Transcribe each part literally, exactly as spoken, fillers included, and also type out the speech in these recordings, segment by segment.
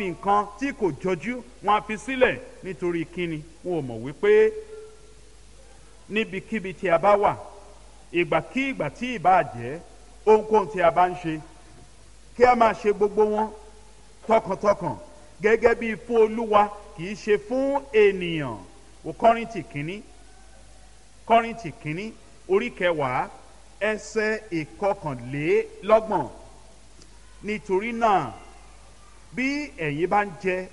fi nǹkan tí kò jọjú wọ́n á fi sílẹ̀ nítorí kíni wọn ò mọ̀ wípé níbikíbi tí a bá wà ìgbàkígbà tí ìbá jẹ́ ohunkóhun tí a bá ń ṣe kí a máa ṣe gbogbo wọn tọkàntọkàn gẹ́gẹ́ bí fún Olúwa kì í ṣe fún ènìyàn. Wo Kọ́ríńtì kínní Kọ́ríńtì kínní orí kẹwàá ẹsẹ̀ ìkọkànlélọ́gbọ̀n. Nítorí náà bí ẹ̀yin bá ń jẹ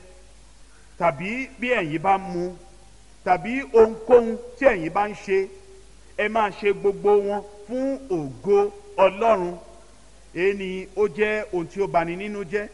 tàbí bí ẹ̀yin bá ń mu tàbí ohunkóhun tí ẹ̀yin bá ń ṣe ẹ máa ṣe gbogbo wọn fún ògo Ọlọ́run. Èyí ni ó jẹ́ ohun tí ó bani nínú jẹ́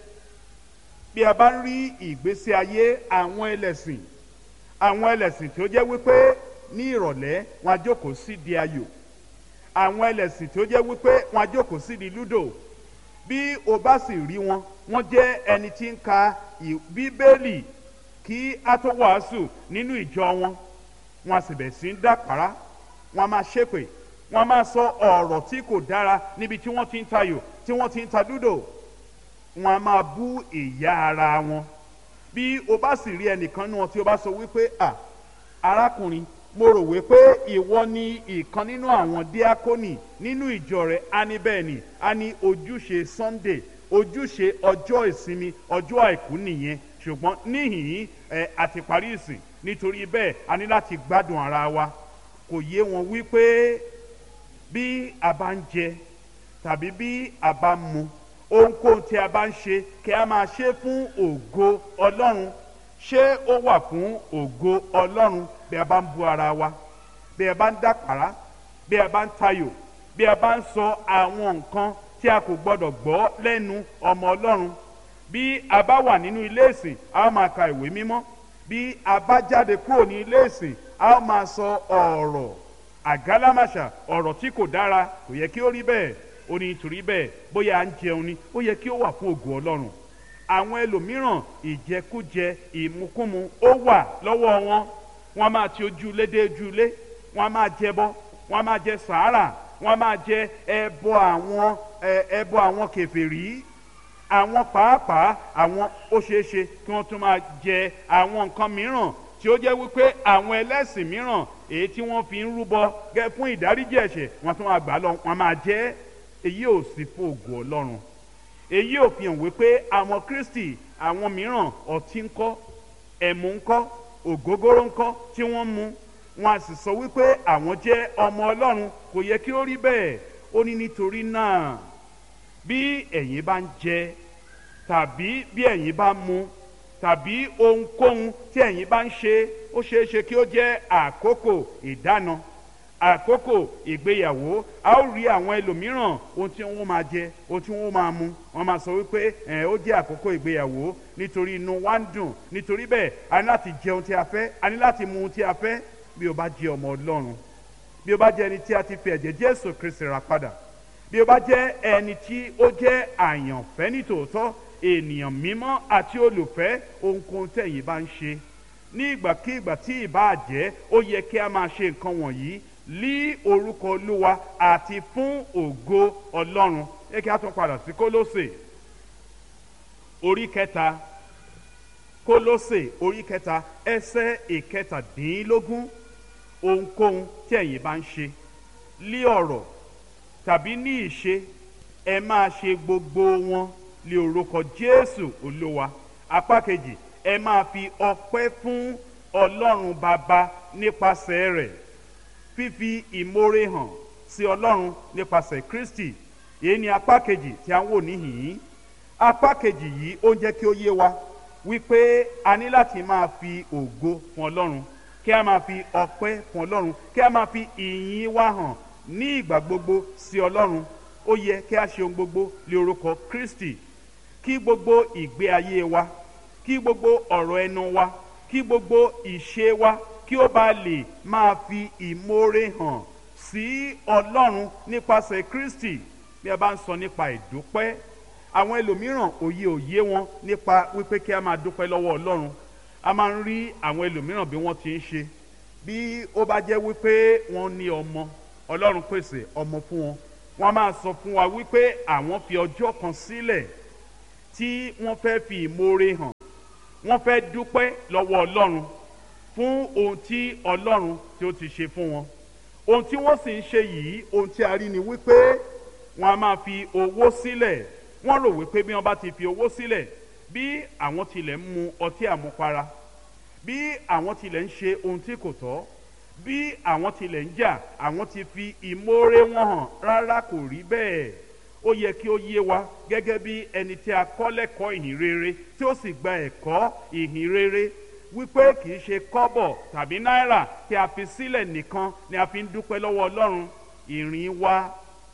bí a bá ń rí ìgbésí ayé àwọn ẹlẹ́sìn àwọn ẹlẹ́sìn tí ó jẹ́ wípé ní ìrọ̀lẹ́ wọn á jókòó sí di ayò, àwọn ẹlẹ́sìn tí ó jẹ́ wípé wọn á jókòó sí di lúdò. Bí o bá sì rí wọn wọ́n jẹ́ ẹni tí ń ka Bíbélì kí a tó wàásù nínú ìjọ wọn, wọn á sì bẹ̀ sí ń dàpárá, wọn á máa ṣépè, wọn á máa sọ ọ̀rọ̀ tí kò dára níbi tí wọ́n ti ń tayò tí wọ́n ti ń ta lúdò, wọn á máa bú ìyá ara wọn. Bí o bá sì rí ẹnìkan nínú wọn tí o bá sọ wípé à arákùnrin mo rò wípé ìwọ ni ìkan nínú àwọn díákónì nínú ìjọ rẹ, á ní bẹ́ẹ̀ ni, á ní ojúṣe Sunday ojúṣe ọjọ́ ìsinmi ọjọ́ àìkú nìyẹn, ṣùgbọ́n níhìn ẹ àti parí ìsìn nítorí bẹ́ẹ̀ a ní láti gbádùn ara wa. Kò yé wọn wípé bí a bá ń jẹ tàbí bí a bá ń mu ohunkóhun tí a bá ń ṣe kí a máa ṣe fún ògo Ọlọ́run. Ṣé ó wà fún ògo Ọlọ́run bí a bá ń bú ara wa, bí a bá ń dàpàrà, bí a bá ń tayò, bí a bá ń sọ àwọn nǹkan tí a kò gbọdọ̀ gbọ́ lẹ́nu ọmọ Ọlọ́run? Bí a bá wà nínú ilé ìsìn a ó máa ka ìwé mímọ́, bí a bá jáde kúrò ní ilé ìsìn a ó máa sọ ọ̀rọ̀ àgálámàṣà, ọ̀rọ̀ tí kò dára. Kò yẹ kí ó rí bẹ́ẹ̀. Ó ní nítorí bẹ́ẹ̀ bóyá à ń jẹun ni ó yẹ kí ó wà fún ògo Ọlọ́run. Àwọn ẹlòmíràn ìjẹkújẹ ìmukúmu ó wà lọ́wọ́ wọn. Wọ́n máa ti ojú ilé dé ojú ilé, wọ́n máa jẹbọ, wọ́n máa jẹ sàárà, wọ́n máa jẹ ẹbọ àwọn ẹbọ àwọn kèfèrí. Àwọn pàápàá àwọn ó ṣeé ṣe kí wọ́n tún máa jẹ àwọn nǹkan mìíràn tí ó jẹ́ wípé àwọn ẹlẹ́sìn mìíràn èyí tí wọ́n fi ń rúbọ gẹ́ fún ìdáríjì ẹ̀ṣẹ̀ wọ́n tún máa gbà lọ, wọ́n máa jẹ. Èyí ò sí fún ògo Ọlọ́run. Èyí ò fi hàn wípé àwọn Kristi àwọn mìíràn ọtí ńkọ́, ẹmu ńkọ́, ògógóró ńkọ́ tí wọ́n mu, wọn a sì sọ wípé àwọn jẹ́ ọmọ Ọlọ́run. Kò yẹ kí ó rí bẹ́ẹ̀. Ó ní nítorí náà bí ẹ̀yin bá ń jẹ tàbí bí ẹ̀yin bá ń mu tàbí ohunkóhun tí ẹ̀yin bá ń ṣe, ó ṣeé ṣe kí ó jẹ́ àkókò ìdáná, àkókò ìgbéyàwó. A ó rí àwọn ẹlòmíràn ohun tí wọ́n máa jẹ, ohun tí wọ́n máa mu, wọ́n máa sọ wípé ẹ̀ ó jẹ́ àkókò ìgbéyàwó nítorí inú wa ń dùn. Nítorí bẹ́ẹ̀ a ní láti jẹ ohun tí a fẹ́, a ní láti mu ohun tí a fẹ́. Bí o bá jẹ́ ọmọ Ọlọ́run, bí o bá jẹ́ ẹni tí a ti fi ẹ̀jẹ̀ Jésù Kristi rà padà, bí o bá jẹ́ ẹni tí ó jẹ́ àyànfẹ́ nítòótọ́, ènìyàn mímọ́ àti olùfẹ́, ohunkóhun tẹ̀yin bá ń ṣe ní ìgbàkígbà tí ìbá jẹ́, ó yẹ kí a máa ṣe nǹkan wọ̀nyí lí orúkọ Olúwa àti fún ògo Ọlọ́run. Ẹ kí a tún padà sí Kólósè orí kẹta, Kólósè orí kẹta ẹsẹ̀ ìkẹtàdínlógún. Ohunkóhun tí ẹ̀yin bá ń ṣe lí ọ̀rọ̀ tàbí ní ìṣe, ẹ máa ṣe gbogbo wọn lí orúkọ Jésù Olúwa. Apá kejì, ẹ máa fi ọpẹ́ fún Ọlọ́run Baba nípasẹ̀ rẹ̀, fífi ìmoore hàn sí Ọlọ́run nípasẹ̀ Kristi. Èyí ni apá kejì tí a ń wò níhìn-ín. Apá kejì yìí ó ń jẹ́ kí ó yé wa wípé a ní láti máa fi ògo fún Ọlọ́run, kí a máa fi ọpẹ́ fún Ọlọ́run, kí a máa fi ìyìn wa hàn ní ìgbà gbogbo sí Ọlọ́run. Ó yẹ kí a ṣe ohun gbogbo lé orúkọ Kristi. Kí gbogbo ìgbé ayé wa, kí gbogbo ọ̀rọ̀ ẹnu wa, kí gbogbo ìṣe wa kí ó bá lè máa fi ìmoore hàn sí Ọlọ́run nípasẹ̀ Kristi. Bí a bá ń sọ nípa ìdúpẹ́, àwọn ẹlòmíràn òye òye wọn nípa wípé kí a máa dúpẹ́ lọ́wọ́ Ọlọ́run. A máa ń rí àwọn ẹlòmíràn bí wọ́n ti ń ṣe. Bí ó bá jẹ́ wípé wọ́n ní ọmọ, Ọlọ́run pèsè ọmọ fún wọn, wọ́n máa sọ fún wa wípé àwọn fi ọjọ́ kan sílẹ̀ tí wọ́n fẹ́ fi ìmoore hàn, wọ́n fẹ́ dúpẹ́ lọ́wọ́ Ọlọ́run fún ohun tí Ọlọ́run tí ó ti ṣe fún wọn. Ohun tí wọ́n sì ń ṣe yìí, ohun tí a rí ni wípé wọ́n a máa fi owó sílẹ̀. Wọ́n rò wípé bí wọ́n bá ti fi owó sílẹ̀, bí àwọn tilẹ̀ ń mu ọtí àmupara, bí àwọn tilẹ̀ ń ṣe ohun tí kò tọ́, bí àwọn tilẹ̀ ń jà, àwọn ti fi ìmoore wọn hàn. Rárá, kò rí bẹ́ẹ̀. Ó yẹ kí ó yé wa gẹ́gẹ́ bí ẹni tí a kọ́ lẹ́kọ̀ọ́ ìhìn rere tí ó sì gba ẹ̀kọ́ ìhìn rere wípé kì í ṣe kọ́bọ̀ tàbí náírà tí a fi sílẹ̀ nìkan ni a fi ń dúpẹ́ lọ́wọ́ Ọlọ́run. Ìrìn wa,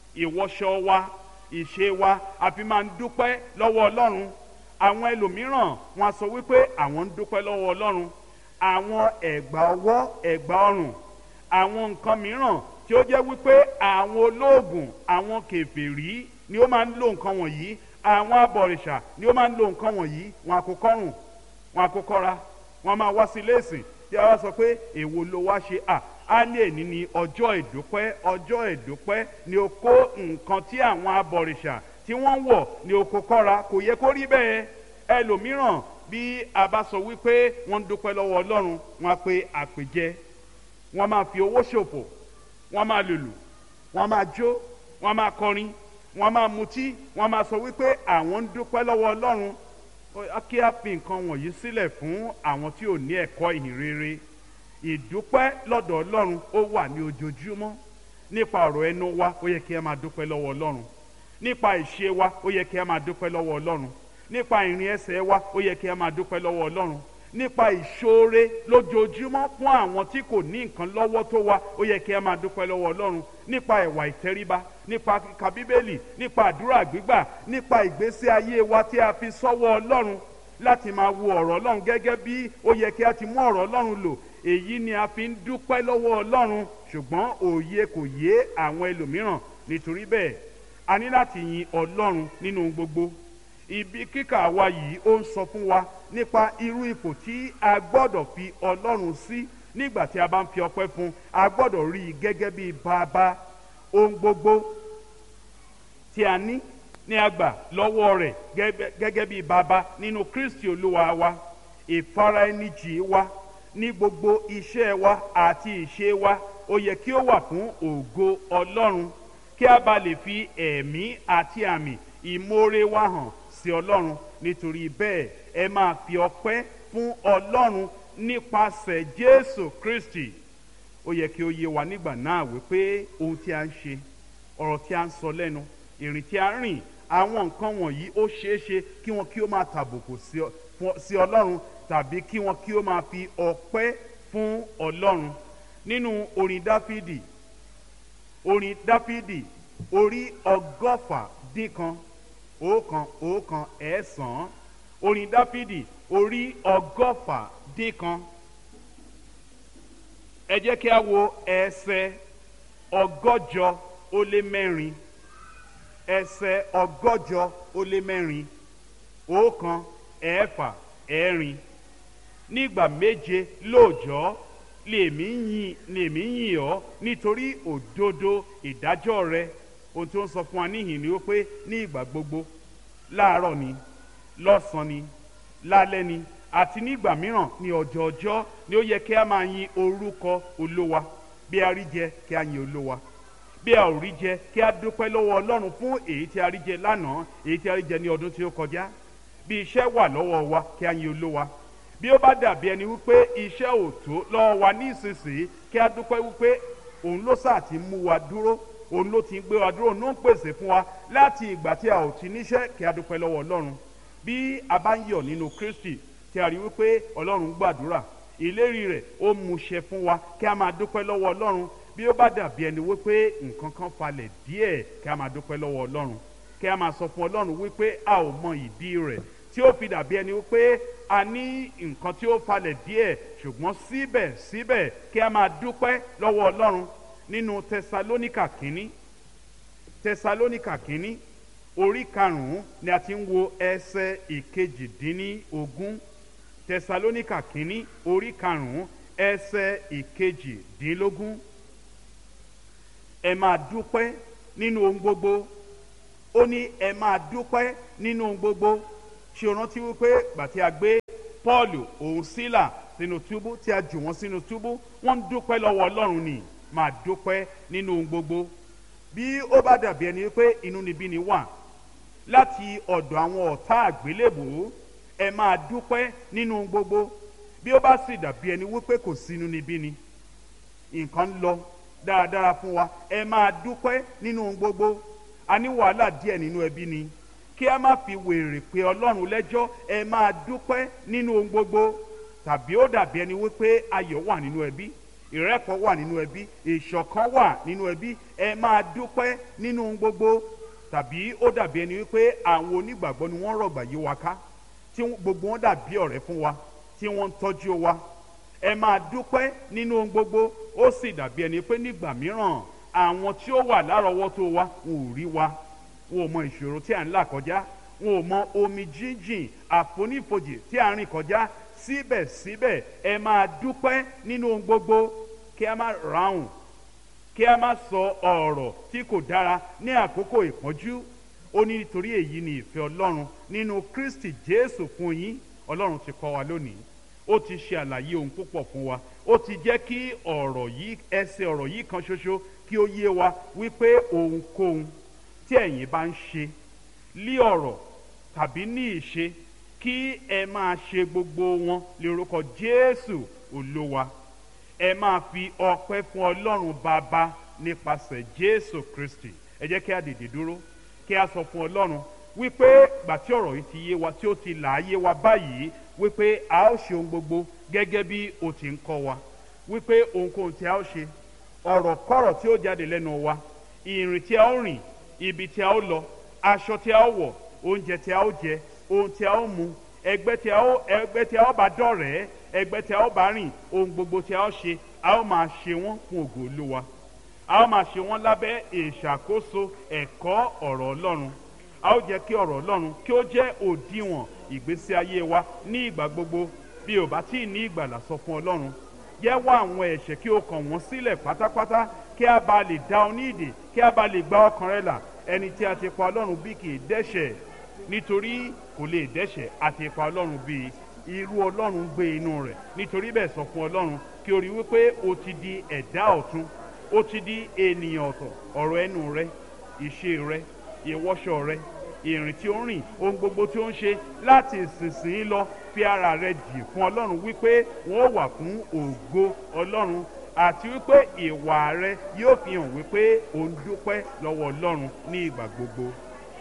ìwọṣọ wa, ìṣe wa, a fi máa ń dúpẹ́ lọ́wọ́ Ọlọ́run. Àwọn ẹlòmíràn wọn a sọ wípé àwọn ń dúpẹ́ lọ́wọ́ Ọlọ́run. Àwọn ẹ̀gbà ọwọ́, ẹ̀gbà ọrùn, àwọn nǹkan mìíràn tí ó jẹ́ wípé àwọn olóògùn, àwọn kèfèrí ni ó máa ń lo nǹkan wọ̀nyí, àwọn abọ̀rìṣà ni ó máa ń lo nǹkan wọ̀nyí. Wọn a kó kọ́rùn, wọn a kó kọ́ra, wọn máa wá sí ilé ìsìn tí a wá sọ pé èwo ló wá ṣe. à á ní èní ní ọjọ́ ìdúpẹ́. Ọjọ́ ìdúpẹ́ ni o kó nǹkan tí àwọn abọ̀rìṣà tí wọ́n wọ̀ ni o kó kọ́ra. Kò yẹ kó rí bẹ́ẹ̀. Ẹlòmíràn bí a bá sọ wípé wọ́n ń dúpẹ́ lọ́wọ́ Ọlọ́run, wọ́n á pe àpèjẹ, wọ́n máa fi owó ṣòfò, wọ́n máa lùlù, wọ́n máa jó, wọ́n máa kọrin, wọ́n máa mutí, wọ́n máa sọ wípé àwọn ń dúpẹ́ lọ́wọ́ Ọlọ́run. Kí a fi nǹkan wọ̀nyí sílẹ̀ fún àwọn tí ò ní ẹ̀kọ́ ìhìn rere. Ìdúpẹ́ lọ́dọ̀ Ọlọ́run ó wà ní ojoojúmọ́. Nípa ọ̀rọ̀ ẹnu wa, ó yẹ kí a máa dúpẹ́ lọ́wọ́ Ọlọ́run. Nípa ìṣe wa, ó yẹ kí a máa dúpẹ́ lọ́wọ́ Ọlọ́run. Nípa ìrìn ẹsẹ̀ wa, ó yẹ kí a máa dúpẹ́ lọ́wọ́ Ọlọ́run. Nípa ìṣoore lójoojúmọ́ fún àwọn tí kò ní nǹkan lọ́wọ́ tó wa, ó yẹ kí a máa dúpẹ́ lọ́wọ́ Ọlọ́run. Nípa ẹ̀wà ìtẹríba, nípa kíka Bíbélì, nípa àdúrà gbígbà, nípa ìgbésí ayé wa tí a fi sọ́wọ́ Ọlọ́run láti máa wo ọ̀rọ̀ Ọlọ́run gẹ́gẹ́ bí ó yẹ kí a ti mú ọ̀rọ̀ Ọlọ́run lò. Èyí ni a fi ń dúpẹ́ lọ́wọ́ Ọlọ́run. Ṣùgbọ́n òye kò yé àwọn ẹlòmíràn. Nítorí bẹ́ẹ̀, a ní láti yin Ọlọ́run nínú gbogbo. Ibi kíkà wa yìí ó ń sọ fún wa nípa irú ipò tí a gbọ́dọ̀ fi Ọlọ́run sí nígbà tí a bá ń fi ọpẹ́ fún. A gbọ́dọ̀ rí i gẹ́gẹ́ bí bàbá. Ohun gbogbo tí a ní ní a gbà lọ́wọ́ rẹ̀ gẹ́gẹ́ bí bàbá nínú Kristi Olúwa wa. Ìfaraẹnijì wa ní gbogbo iṣẹ́ wa àti ìṣe wa ó yẹ kí ó wà fún ògo Ọlọ́run, kí a bá lè fi ẹ̀mí àti àmì ìmoore wa hàn sí Ọlọ́run. Nítorí bẹ́ẹ̀, ẹ máa fi ọpẹ́ fún Ọlọ́run nípasẹ̀ Jésù Kristi. Ó yẹ kí ó yé wa nígbà náà wípé ohun tí a ń ṣe, ọ̀rọ̀ tí a ń sọ lẹ́nu, ìrìn tí a ń rìn, àwọn nǹkan wọ̀nyí ó ṣeé ṣe kí wọn kí ó máa tàbùkù sí Ọlọ́run tàbí kí wọn kí ó máa fi ọpẹ́ fún Ọlọ́run. Nínú orin Dáfídì, orin Dáfídì orí ọgọ́fà dín kan, ọ̀kan ọ̀kan ẹ̀sán. Orin Dáfídì orí ọgọ́fà dín kan. Ẹ jẹ́ kí a wo ẹsẹ̀ ọgọ́jọ ó lé mẹ́rin. Ẹsẹ̀ ọgọ́jọ ó lé mẹ́rin. Ọ̀kan ẹ̀fà ẹ̀rin. Nígbà méje lóòjọ́ lèmi yìn lèmi yìn ọ́ nítorí òdodo ìdájọ́ rẹ. Ohun tí ó ń sọ fún wa níhìn ni ó pé ní ìgbà gbogbo, láàárọ̀ ni, lọ́sàn-án ni, lálẹ́ ni, àti nígbà mìíràn ní ọjọ́ ọjọ́ ni ó yẹ kí a máa yin orúkọ Olúwa. Bí a rí jẹ, kí a yin Olúwa. Bí a ò rí jẹ, kí a dúpẹ́ lọ́wọ́ Ọlọ́run fún èyí tí a rí jẹ lánàá, èyí tí a rí jẹ ní ọdún tí ó kọjá. Bí iṣẹ́ wà lọ́wọ́ wa, kí a yin Olúwa. Bí ó bá dàbí ẹni wípé iṣẹ́ ò tó lọ́wọ́ wa ní ìsinsìnyí, kí a dúpẹ́ wípé òun ló sáà ti mú wa dúró, òun ló ti ń gbé wa dúró, òun ló ń pèsè fún wa láti ìgbà tí a ò ti níṣẹ́. Kí a dúpẹ́ lọ́wọ́ Ọlọ́run. Bí a bá ń yọ̀ nínú Kristi, tí a rí wípé Ọlọ́run gbàdúrà, ìlérí rẹ̀ ó múṣẹ fún wa, kí a máa dúpẹ́ lọ́wọ́ Ọlọ́run. Bí ó bá dàbí ẹni wípé nǹkan kan falẹ̀ díẹ̀, kí a máa dúpẹ́ lọ́wọ́ Ọlọ́run. Kí a máa sọ fún Ọlọ́run wípé a ò mọ ìdí rẹ̀ tí ó fi dàbí ẹni wípé a ní nǹkan tí ó falẹ̀ díẹ̀, ṣùgbọ́n síbẹ̀síbẹ̀ kí a máa dúpẹ́ lọ́wọ́ Ọlọ́run. Nínú Tẹsalóníkà kínní, Tẹsalóníkà kínní orí karùn-ún ni a ti ń wo ẹsẹ̀ ìkejìdínlógún. Tẹsalóníkà kínní orí karùn-ún ẹsẹ̀ ìkejìdínlógún. Ẹ máa dúpẹ́ nínú ohun gbogbo. Ó ní ẹ máa dúpẹ́ nínú ohun gbogbo. ṣé o rántí wípé gbà tí a gbé Pọ́ọ̀lù òun Sílà sínú túbú tí a jù wọ́n sínú túbú wọ́n ń dúpẹ́ lọ́wọ́ Ọlọ́run ni máa dúpẹ́ nínú ohun gbogbo. Bí ó bá dàbí ẹni wípé inúnibíni wà láti ọ̀dọ̀ àwọn ọ̀tá àgbélébùú, ẹ máa dúpẹ́ nínú ohun gbogbo. Bí ó bá sì dàbí ẹni wípé kò sí inúnibíni, nǹkan ń lọ dáradára fún wa, ẹ máa dúpẹ́ nínú ohun gbogbo. A ní wàhálà díẹ̀ nínú ẹbí ni, kí a má fi wèrè pé Ọlọ́run lẹ́jọ́, ẹ máa dúpẹ́ nínú ohun gbogbo. Tàbí ó dàbí ẹni wípé ayọ̀ wà nínú ẹbí, ìrẹ́pọ̀ wà nínú ẹbí, ìṣọ̀kan wà nínú ẹbí, ẹ máa dúpẹ́ nínú ohun gbogbo. Tàbí ó dàbí ẹni wípé àwọn onígbàgbọ́ ni wọ́n rọ̀gbà yí wa ká, tí gbogbo wọn dàbí ọ̀rẹ́ fún wa, tí wọ́n ń tọ́jú wa, ẹ máa dúpẹ́ nínú ohun gbogbo. Ó sì dàbí ẹni pé nígbà mìíràn àwọn tí ó wà lárọ̀ọ́wọ́tó wa wọn ò rí wa, wọn ò mọ ìṣòro tí à ń là kọjá, wọn ò mọ omi jíjìn àfonífojì tí à ń rìn kọjá. Síbẹ̀síbẹ̀ ẹ máa dúpẹ́ nínú ohun gbogbo. Kí a má ráhùn, kí a má sọ ọ̀rọ̀ tí kò dára ní àkókò ìpọ́njú. Ó ní nítorí èyí ni ìfẹ́ Ọlọ́run nínú Kristi Jésù fún yín. Ọlọ́run ti kọ́ wa lónìí, ó ti ṣe àlàyé ohun púpọ̀ fún wa, ó ti jẹ́ kí ọ̀rọ̀ yìí, ẹsẹ̀ ọ̀rọ̀ yìí kan ṣoṣo kí ó yé wa wípé ohunkóhun tí ẹ̀yin bá ń ṣe lí ọ̀rọ̀ tàbí ní ìṣe, kí ẹ máa ṣe gbogbo wọn lórúkọ Jésù Olúwa. Ẹ máa fi ọpẹ́ fún Ọlọ́run Baba nípasẹ̀ Jésù Kristi. Ẹ jẹ́ kí a dìde dúró, kí a sọ fún Ọlọ́run wípé gbà tí ọ̀rọ̀ yìí ti yé wa, tí ó ti là á yé wa báyìí, wípé a ó ṣe ohun gbogbo gẹ́gẹ́ bí o ti ń kọ́ wa, wípé ohunkóhun tí a ó ṣe, ọ̀rọ̀ kọ́rọ̀ tí ó jáde lẹ́nu wa, ìrìn tí a ó rìn, ibi tí a ó lọ, aṣọ tí a ó wọ̀, oúnjẹ tí a ó jẹ, ohun tí a ó mu, ẹgbẹ́ tí a ó ẹgbẹ́ tí a ó bá dọ̀rẹ́, ẹgbẹ́ tí a ó bá rìn, ohun gbogbo tí a ó ṣe, a ó máa ṣe wọ́n fún ògo Olúwa. A ó máa ṣe wọ́n lábẹ́ ìṣàkóso ẹ̀kọ́ ọ̀rọ̀ Ọlọ́run. A ó jẹ́ kí ọ̀rọ̀ Ọlọ́run kí ó jẹ́ òdiwọ̀n ìgbésí ayé wa ní ìgbà gbogbo. Bí o bá tí ì ní ìgbàlà, sọ fún Ọlọ́run, jẹ́wọ́ àwọn ẹ̀ṣẹ̀ kí o kàn wọ́n sílẹ̀ pátápátá, kí a bá lè dá ọ ní ìdè, kí a bá lè gba ọkàn rẹ là. Ẹni tí a ti pa Ọlọ́run bí kì í dẹ́ṣẹ̀, nítorí kò lè dẹ́ṣẹ̀, a ti pa Ọlọ́run bí, irú Ọlọ́run gbé inú rẹ̀. Nítorí bẹ́ẹ̀ sọ fún Ọlọ́run kí o rí wípé o ti di ẹ̀dá ọ̀tun, o ti di ènìyàn ọ̀tọ̀. Ọ̀rọ̀ ẹnu rẹ, ìṣe rẹ, ìwọṣọ rẹ, ìrìn tí ó ń rìn, ohun gbogbo tí ó ń ṣe, láti ìsinsìnyí lọ fi ara rẹ jì fún Ọlọ́run wípé wọ́n wà fún ògo Ọlọ́run, àti wípé ìwà rẹ yóò fi hàn wípé o ń dúpẹ́ lọ́wọ́ Ọlọ́run ní ìgbà gbogbo.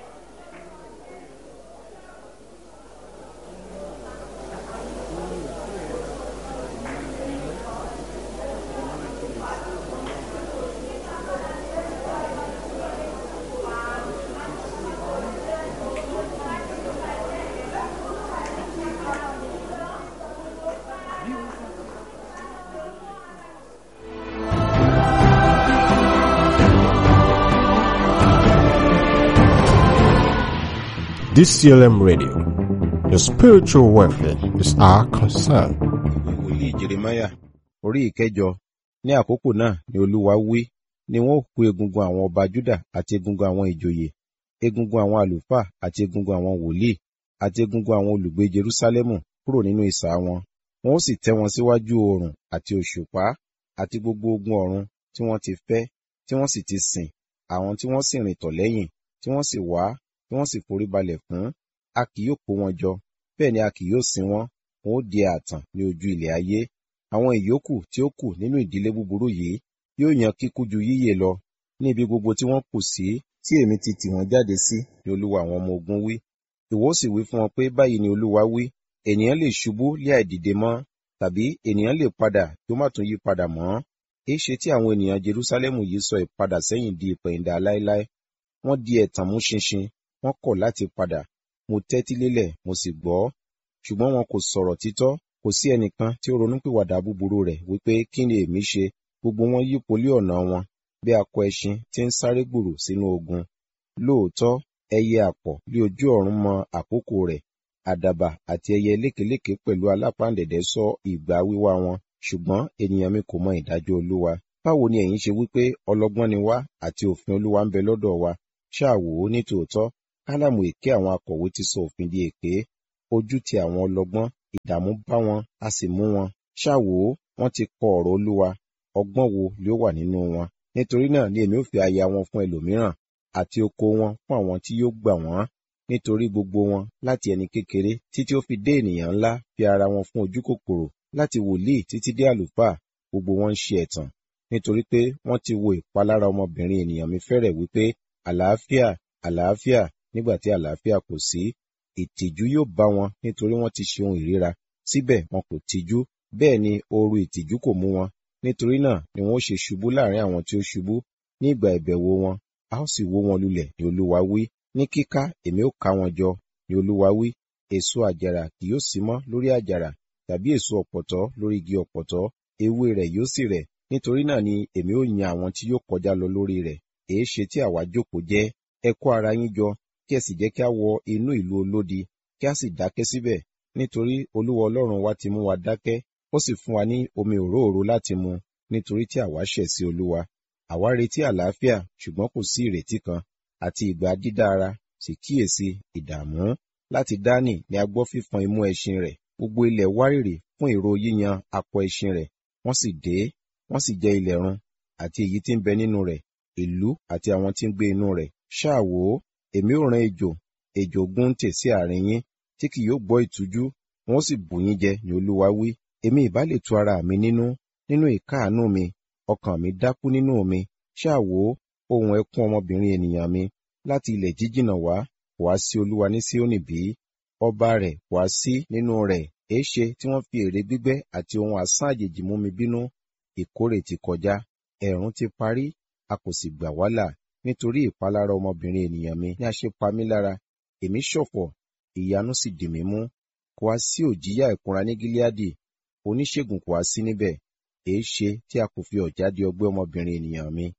D C L M Radio, the spiritual welfare is our concern. Wòlíì Jeremáyà orí ìkẹjọ. Ní àkókò náà ni Olúwa wí, ni wọn ó kó egungun àwọn ọba Júdà àti egungun àwọn ìjòyè, egungun àwọn àlùfáà àti egungun àwọn wòlíì, àti egungun àwọn olùgbé Jerúsálẹ́mù kúrò nínú ìsà wọn. Wọn ó sì tẹ́ wọn síwájú oòrùn àti òṣùpá àti gbogbo ogun ọ̀run tí wọ́n ti fẹ́, tí wọ́n sì ti sìn, àwọn tí wọ́n sì rìn tọ̀ lẹ́yìn, tí wọ́n sì wá, tí wọ́n sì forí balẹ̀ fún. A kì yóò kó wọn jọ, bẹ́ẹ̀ ni a kì yóò sin wọn, wọn ó di ààtàn ní ojú ilẹ̀ ayé. Àwọn ìyókù tí ó kù nínú ìdílé búburú yìí yóò yan kíkú ju yíyè lọ ní ibi gbogbo tí wọ́n kù sí, tí èmi ti tì wọ́n jáde sí, ni Olúwa àwọn ọmọ ogun wí. Ìwọ ó sì wí fún wọn pé báyìí ni Olúwa wí, ènìyàn lè ṣubú lé àìdìde mọ́, tàbí ènìyàn lè padà kí ó má tún yí padà mọ́. Èéṣe tí àwọn ènìyàn Jerúsálẹ́mù yìí sọ ìpadà sẹ́yìn di ìpẹ̀yìndà láéláé? Wọ́n di ẹ̀tàn mú ṣinṣin, wọ́n kọ̀ láti padà. Mo tẹ́tí lélẹ̀, mo sì gbọ́, ṣùgbọ́n wọn kò sọ̀rọ̀ títọ́. Kò sí ẹnìkan tí ó ronúpìwàdà búburú rẹ̀ wípé kí ni èmi ṣe? Gbogbo wọn yípo lé ọ̀nà wọn, bí akọ ẹṣin tí ń sáré gbùrù sínú ogun. Lóòótọ́, ẹyẹ àpọ̀ lé ojú ọ̀run mọ àkókò rẹ̀, àdàbà àti ẹyẹ lékeléké pẹ̀lú alápáǹdẹ̀dẹ̀ sọ ìgbà wíwá wọn, ṣùgbọ́n ènìyàn mi kò mọ ìdájọ́ Olúwa. Báwo ni ẹ̀yin ṣe wípé ọlọ́gbọ́n ni wá àti òfin Olúwa ń bẹ lọ́dọ̀ wa? Ṣáà wò ó ní tòótọ́, kálámù èké àwọn akọ̀wé ti sọ òfin di èké. ojú ti àwọn ọlọ́gbọ́n, ìdààmú bá wọn, a sì mú wọn. Ṣá wò ó, wọ́n ti kọ ọ̀rọ̀ Olúwa, ọgbọ́n wo ló wà nínú wọn? Nítorí náà ni èmi ó fi aya wọn fún ẹlòmíràn, àti oko wọn fún àwọn tí yóò gbà wọ́n. Nítorí gbogbo wọn, láti ẹni kékeré títí ó fi dé ènìyàn ńlá, fi ara wọn fún ojú kòkòrò, láti wòlíì títí dé àlùfáà, gbogbo wọn ń ṣe ẹ̀tàn. Nítorí pé wọ́n ti wo ìpalára ọmọbìnrin ènìyàn mi fẹ́rẹ̀ wípé, àlàáfíà, àlàáfíà, nígbà tí àlàáfíà kò sí. Ìtìjú yóò bá wọn nítorí wọ́n ti ṣe ohun ìríra, síbẹ̀ wọn kò tijú. Bẹ́ẹ̀ ni ooru ìtìjú kò mú wọn. Nítorí náà ni wọn ó ṣe ṣubú láàrin àwọn tí ó ṣubú. Ní ìgbà ìbẹ̀wò wọn, a ó sì wó wọn lulẹ̀, ni Olúwa wí. Ní kíká èmi ó ká wọn jọ, ni Olúwa wí. Èso àjàrà kì yóò sí mọ́ lórí àjàrà, tàbí èso ọ̀pọ̀tọ́ lórí igi ọ̀pọ̀tọ́, ewé rẹ̀ yóò sì rẹ̀. Nítorí náà ni èmi ó yan àwọn tí yóò kọjá lọ lórí rẹ̀. Èéṣe tí àwa jókòó jẹ́? Ẹ kó ara yín jọ, kí ẹ sì jẹ́ kí a wọ inú ìlú olódi, kí a sì dákẹ́ síbẹ̀. Nítorí Olúwa Ọlọ́run wa ti mú wa dákẹ́, ó sì fún wa ní omi òróòro láti mu, nítorí tí àwa ṣẹ̀ sí Olúwa. Àwa retí àlàáfíà, ṣùgbọ́n kò sí ìrètí kan, àti ìgbà dídá ara, sì kíyèsí ìdààmú. Láti Dánì ni a gbọ́ fífọn imú ẹṣin rẹ̀. Gbogbo ilẹ̀ wárìrì fún ìró yíyan akọ ẹṣin rẹ̀. Wọ́n sì dé, wọ́n sì jẹ ilẹ̀ run, àti èyí tí ń bẹ nínú rẹ̀, ìlú àti àwọn tí ń gbé inú rẹ̀. Ṣáà wò ó, èmi ó rán ejò, ejò gúntè sí àárín yín, tí kì yóò gbọ́ ìtújú, wọn ó sì bù yín jẹ, ni Olúwa wí. Èmi ìbá lè tu ara mi nínú, nínú ìkáàánú mi, ọkàn mi dákú nínú mi. Ṣáà wò ó, ohùn ẹkún ọmọbìnrin ènìyàn mi, láti ilẹ̀ jíjìnà wá, wá sí Olúwa ní Síónì bí? Ọba rẹ̀ wá sí nínú rẹ̀. Èéṣe tí wọ́n fi ère gbígbẹ́ àti ohun asán àjèjì mú mi bínú? Ìkórè ti kọjá, ẹ̀rùn ti parí, a kò sì gbà wá là. Nítorí ìpalára ọmọbìnrin ènìyàn mi ni a ṣe pa mí lára. Èmi ṣọ̀fọ̀, ìyanu sì dì mí mú. Kò wá sí òjìyá ìkunra ní Gileadi, oníṣègùn kò wá sí níbẹ̀. Èéṣe tí a kò fi ọ̀já di ọgbẹ́ ọmọbìnrin ènìyàn mi?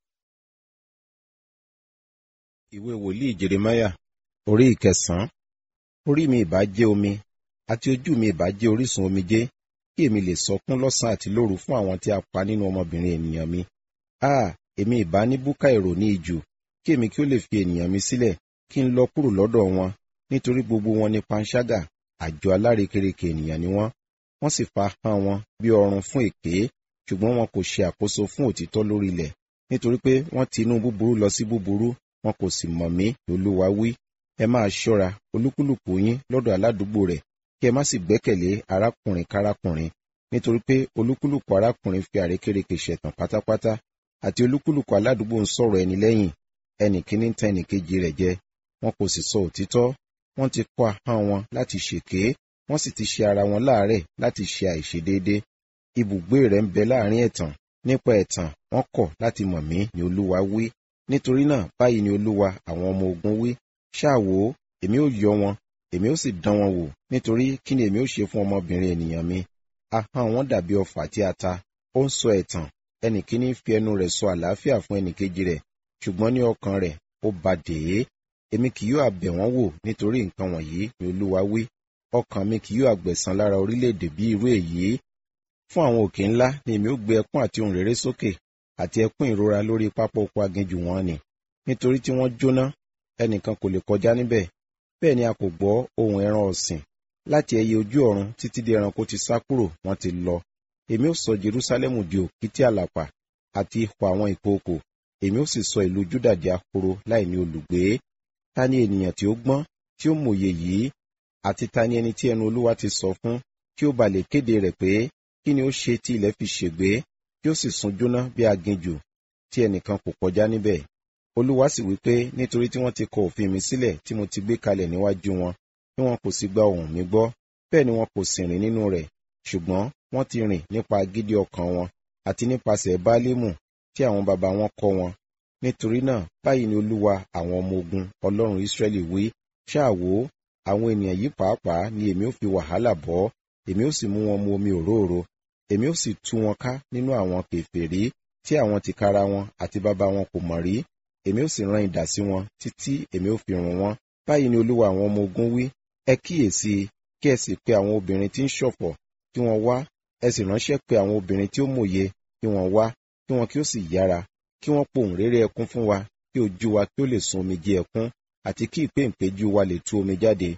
Ìwé wòlíì Jeremáyà, orí ìkẹsàn-án. Orí mi ìbá jẹ́ omi, àti ojú mi ìbá jẹ́ orísun omijé, kí èmi lè sọkún lọ́sàn àti lóru fún àwọn tí a pa nínú ọmọbìnrin ènìyàn mi. Áà, èmi ìbá ní búkà èrò ní ijù, kí èmi kí ó lè fi ènìyàn mi sílẹ̀, kí n lọ kúrò lọ́dọ̀ wọn. Nítorí gbogbo wọn ni panṣágà, àjọ alárekérekè ènìyàn ni wọ́n. Wọ́n sì fa ahọ́n wọn bí ọrùn fún èké, ṣùgbọ́n wọn kò ṣe àkóso fún òtítọ́ lórí ilẹ̀. Nítorí pé wọ́n ti inú búburú lọ sí búburú, wọn kò sì mọ̀ mí, Olúwa wí. Ẹ máa ṣọ́ra, olúkúlùkù yín lọ́dọ̀ aládùúgbò rẹ̀, kí ẹ má sì gbẹ́kẹ̀lé arákùnrin kárákùnrin. Nítorí pé olúkúlùkù arákùnrin fi àrékérekè ṣẹ̀tàn pátápátá, àti olúkúlùkù aládùúgbò ń sọ̀rọ̀ ẹni lẹ́yìn, ẹnì kíní ń tan ẹnì kejì rẹ̀ jẹ. Wọn kò sì sọ òtítọ́, wọ́n ti kọ́ ahọ́n wọn láti ṣèké, wọ́n sì ti ṣe ara wọn láàárẹ̀ láti ṣe àìṣedéédé. Ibùgbé rẹ̀ ń bẹ láàrin ẹ̀tàn, nípa ẹ̀tàn wọ́n kọ̀ láti mọ̀ mí, ni Olúwa wí. Nítorí náà báyìí ni Olúwa àwọn ọmọ ogun wí. Ṣáà wò ó, èmi ó yọ wọn, èmi ó sì dán wọn wò, nítorí kí ni èmi ó ṣe fún ọmọbìnrin ènìyàn mi? Ahọ́n wọn dàbí ọfà tí a ta, ó ń sọ ẹ̀tàn, ẹnì kíní fi ẹnu rẹ̀ sọ àlàáfíà fún ẹnì kejì rẹ̀, ṣùgbọ́n ní ọkàn rẹ̀ ó ba dè é. Èmi kì yóò bẹ̀ wọ́n wò nítorí nǹkan wọ̀nyí, ni Olúwa wí. Ọkàn mi kì yóò gbẹ̀san lára orílẹ̀-èdè bí irú èyí. Fún àwọn òkè ńlá ni èmi ó gbé ẹkún àti ohùn réré sókè, àti ẹkún ìrora lórí pápá oko aginjù wọn ni. Nítorí tí wọ́n jóná, ẹnìkan kò lè kọjá níbẹ̀. Bẹ́ẹ̀ ni a kò gbọ́ ohùn ẹran ọ̀sìn. Láti ẹyẹ ojú ọ̀run títí dé ẹranko ti sá kúrò, wọ́n ti lọ. Èmi ó sọ Jerúsálẹ́mù di òkìtì àlàpà, àti ipò àwọn ìkookò. Èmi ó sì sọ ìlú Júdà di ahoro láì ní olùgbé. Ta ni ènìyàn tí ó gbọ́n, tí ó mòye yìí? Àti ta ni ẹni tí ẹnu Olúwa ti sọ fún, kí ó ba lè kéde rẹ̀ pé, kí ni ó ṣe tí ilẹ̀ fi ṣègbé, kí ó sì sun jóná bí aginjù, tí ẹnìkan kò kọjá níbẹ̀? Olúwa sì wí pé, nítorí tí wọ́n ti kọ òfin mi sílẹ̀ tí mo ti gbé kalẹ̀ níwájú wọn, tí wọn kò sì gba ohùn mi gbọ́, bẹ́ẹ̀ ni wọn kò sì rìn nínú rẹ̀, ṣùgbọ́n wọ́n ti rìn nípa agídí ọkàn wọn, àti nípasẹ̀ Báálímù tí àwọn baba wọn kọ́ wọn. Nítorí náà báyìí ni Olúwa àwọn ọmọ ogun, Ọlọ́run Ísírẹ́lì wí. Ṣáà wò ó, àwọn ènìyàn yìí pàápàá ni èmi ó fi wàhálà bọ́, èmi ó sì mú wọn mu omi òróòro, èmi ó sì tú wọn ká nínú àwọn kèfèrí tí àwọn tìkára wọn àti baba wọn kò mọ̀ rí. Èmi ó sì rán idà sí wọn títí èmi ó fi run wọn. Báyìí ni Olúwa àwọn ọmọ ogun wí. Ẹ kíyèsí, kí ẹ sì pe àwọn obìnrin tí ń ṣọ̀fọ̀, kí wọ́n wá, ẹ sì ránṣẹ́ pe àwọn obìnrin tí ó mòye, kí wọ́n wá, kí wọn kí ó sì yára, kí wọ́n pohùn réré ẹkún fún wa, kí ojú wa kí ó lè sun omijé ẹkún, àti kí ìpéǹpéjú wa lè tú omi jáde.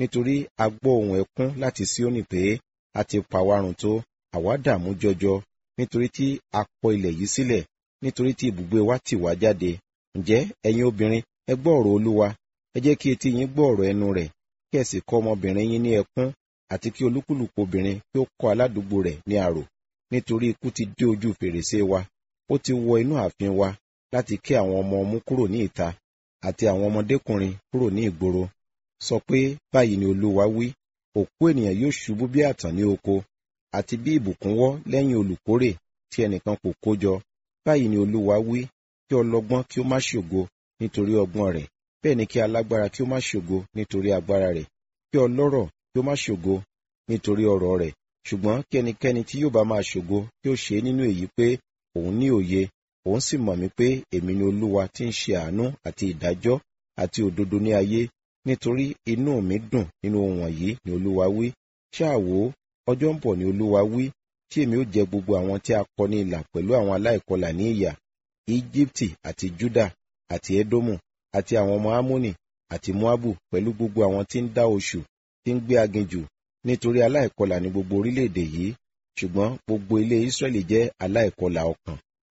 nítorí a gbọ́ ohùn ẹkún láti Síónì pé a ti pa wá run tó, àwa dààmú jọjọ, nítorí tí a kọ ilẹ̀ yìí sílẹ̀, nítorí tí ibùgbé wa tì wá jáde. Ǹjẹ́ ẹ̀yin obìnrin, ẹ gbọ́ ọ̀rọ̀ Olúwa, ẹ jẹ́ kí etí yín gbọ́ ọ̀rọ̀ ẹnu rẹ̀, kí ẹ sì kọ́ ọmọbìnrin yín ní ẹkún, àti kí olúkúlùkù obìnrin kí ó kọ́ aládùúgbò rẹ̀ ní àrò. Nítorí ikú ti dé ojú fèrèsé wa, ó ti wọ inú ààfin wa láti ké àwọn ọmọ ọmú kúrò ní ìta, àti àwọn ọmọdékùnrin kúrò ní ìgboro. Sọ pé, báyìí ni Olúwa wí, òkú ènìyàn yóò ṣubú bí ààtàn ní oko, àti bí ìbùkún wọ́ lẹ́yìn olùkórè tí ẹnìkan kò kójọ. Báyìí ni Olúwa wí, kí ọlọ́gbọ́n kí ó má ṣògo nítorí ọgbọ́n rẹ̀, bẹ́ẹ̀ ni kí alágbára kí ó má ṣògo nítorí agbára rẹ̀, kí ọlọ́rọ̀ kí ó má ṣògo nítorí ọrọ̀ rẹ̀, ṣùgbọ́n kí ẹnikẹ́ni tí yóò bá máa ṣògo kí ó ṣe nínú èyí pé òun ní òye, òun sì mọ̀ mí pé èmi ni Olúwa tí ń ṣe àánú àti ìdájọ́ àti òdodo ní ayé, nítorí inú mi dùn nínú ohun wọ̀nyí ni Olúwa wí. Ṣáà wò ó, ọjọ́ ń bọ̀ ni Olúwa wí, tí èmi ó jẹ gbogbo àwọn tí a kọ ní ilà pẹ̀lú àwọn aláìkọlà ní ìyà, Íjíbítì àti Júdà àti Édómù àti àwọn ọmọ Ámónì àti Móábù pẹ̀lú gbogbo àwọn tí ń dá oṣù, tí ń gbé aginjù, nítorí aláìkọlà ní gbogbo orílẹ̀-èdè yìí, ṣùgbọ́n gbogbo ilé Ísírẹ́lì jẹ́ aláìkọlà ọkàn.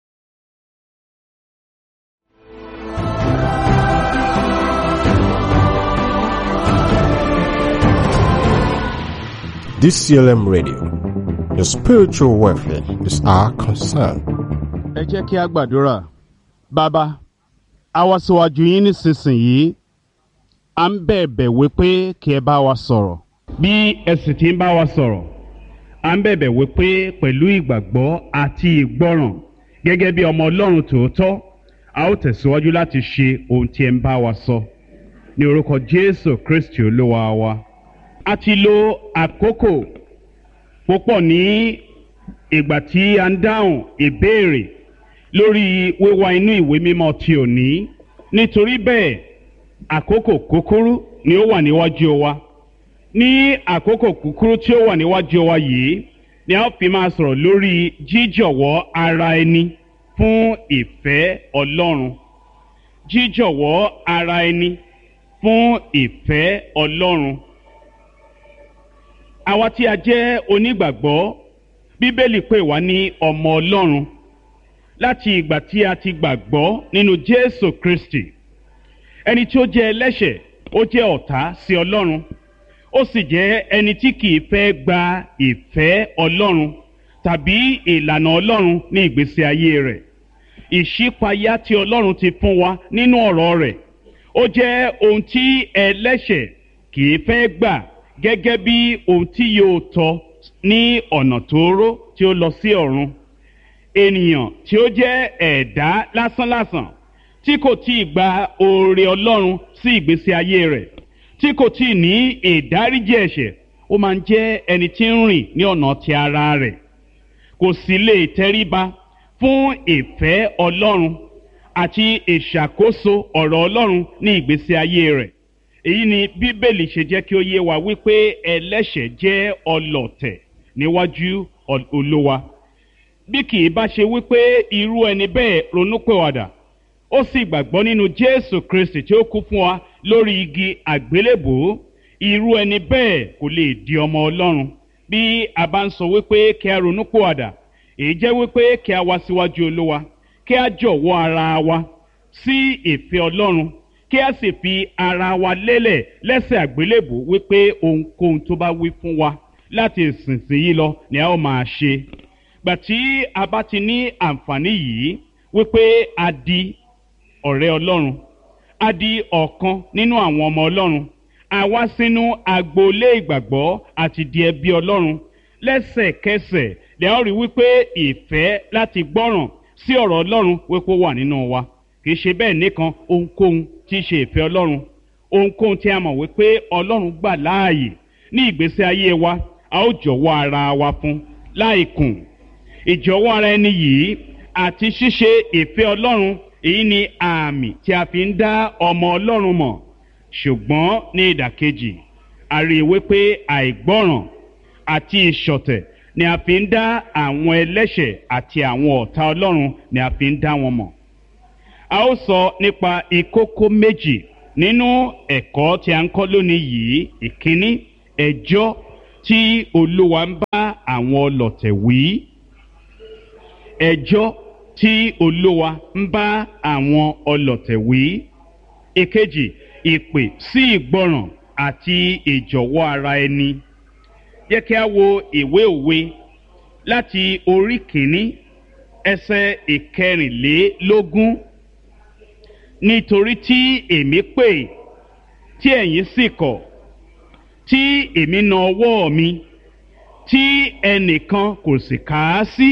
D C L M Radio, your spiritual welfare is our concern. Ẹ jẹ́ kí a gbàdúrà. Bàbá, a wá síwájú yín nísinsìnyí, à ń bẹ̀bẹ̀ wípé kí ẹ bá wa sọ̀rọ̀. Bí ẹ sì ti ń bá wa sọ̀rọ̀, à ń bẹ̀bẹ̀ wípé pẹ̀lú ìgbàgbọ́ àti ìgbọ́ràn gẹ́gẹ́ bí ọmọ Ọlọ́run tòótọ́, a ó tẹ̀síwájú láti ṣe ohun tí ẹ ń bá wa sọ. Ní orúkọ Jésù Kristi Olúwa wa. A ti lo àkókò púpọ̀ ní ìgbà tí a ń dáhùn ìbéèrè lórí wíwá inú ìwé mímọ́ ti òní. Nítorí bẹ́ẹ̀, àkókò kúkúrú ni ó wà níwájú wa. Ní àkókò kúkúrú tí ó wà níwájú wa yìí ni a fi máa sọ̀rọ̀ lórí jíjọ̀wọ́ ara ẹni fún ìfẹ́ Ọlọ́run. Jíjọ̀wọ́ ara ẹni fún ìfẹ́ Ọlọ́run. Àwa tí a jẹ́ onígbàgbọ́, Bíbélì pè wá ní ọmọ Ọlọ́run láti ìgbà tí a ti gbàgbọ́ nínú Jésù Kristi. Ẹni tí ó jẹ́ ẹlẹ́ṣẹ̀, ó jẹ́ ọ̀tá sí Ọlọ́run, ó sì jẹ́ ẹni tí kìí fẹ́ gba ìfẹ́ Ọlọ́run tàbí ìlànà Ọlọ́run ní ìgbésí ayé rẹ̀. Ìṣípayá tí Ọlọ́run ti fún wa nínú ọ̀rọ̀ rẹ̀, ó jẹ́ ohun tí ẹlẹ́ṣẹ̀ kìí fẹ́ gbà gẹ́gẹ́ bí ohun tí yóò tọ́ ní ọ̀nà tóóró tí ó lọ sí ọ̀run. Ènìyàn tí ó jẹ́ ẹ̀dá lásánlàsàn tí kò tí ì gba oore Ọlọ́run sí ìgbésí ayé rẹ̀, tí kò tí ì ní ìdáríjì ẹ̀ṣẹ̀, ó máa ń jẹ́ ẹni tí ń rìn ní ọ̀nà ti ara rẹ̀. Kò sì lè tẹríba fún ìfẹ́ Ọlọ́run àti ìṣàkóso ọ̀rọ̀ Ọlọ́run ní ìgbésí ayé rẹ̀. Èyí ni Bíbélì ṣe jẹ́ kí ó yé wa wípé ẹlẹ́ṣẹ̀ jẹ́ ọlọ̀tẹ̀ níwájú Olúwa. Bí kì í bá ṣe wípé irú ẹni bẹ́ẹ̀ ronúpìwàdà, ó sì gbàgbọ́ nínú Jésù Kristi tí ó kú fún wa lórí igi àgbélébùú, irú ẹni bẹ́ẹ̀ kò lè di ọmọ Ọlọ́run. Bí a bá ń sọ wípé kí a ronúpìwàdà, èyí jẹ́ wípé kí a wá síwájú Olúwa, kí a jọ̀wọ́ ara wa sí ìfẹ́ Ọlọ́run, kí a sì fi ara wa lélẹ̀ lẹ́sẹ̀ àgbélébùú wípé ohunkóhun tó bá wí fún wa láti ìsinsìnyí lọ ni a ó máa ṣe. Gbà tí a bá ti ní àǹfààní yìí wípé a di ọ̀rẹ́ Ọlọ́run, a di ọ̀kan nínú àwọn ọmọ Ọlọ́run, a wá sínú agboolé ìgbàgbọ́ àti di ẹbí Ọlọ́run, lẹ́sẹ̀kẹsẹ̀ lè ó rí wípé ìfẹ́ láti gbọ́ràn sí ọ̀rọ̀ Ọlọ́run wípé ó wà nínú wa. Kì í ṣe bẹ́ẹ̀ nìkan, ohunkóhun tí í ṣe ìfẹ́ Ọlọ́run, ohunkóhun tí a mọ̀ wípé Ọlọ́run gbà láàyè ní ìgbésí ayé wa, a ó jọ̀wọ́ ara wa fún láìkùn. Ìjọ̀wọ́ ara ẹni yìí àti ṣíṣe ìfẹ́ Ọlọ́run, èyí ni àmì tí a fi ń dá ọmọ Ọlọ́run mọ̀. Ṣùgbọ́n ní ìdàkejì, a rí wípé àìgbọ́ràn àti ìṣọ̀tẹ̀ ni a fi ń dá àwọn ẹlẹ́ṣẹ̀ àti àwọn ọ̀tá Ọlọ́run ni a fi ń dá wọn mọ̀. A ó sọ nípa ìkókó méjì nínú ẹ̀kọ́ tí a ń kọ́ lónìí yìí, ìkíní, ẹjọ́ tí Olúwa ń bá àwọn ọlọ̀tẹ̀ wí. ẹjọ́ tí Olúwa ń bá àwọn ọlọ̀tẹ̀ wí. èkejì, ìpè sí ìgbọràn àti ìjọ̀wọ́ ara ẹni. Jẹ́ kí a wo ìwé òwe láti orí kìíní ẹsẹ̀ ìkẹrìnlélógún. Nítorí tí èmi pè tí ẹ̀yin sì kọ̀, tí èmi na ọwọ́ mi tí ẹnìkan kò sì kà á sí,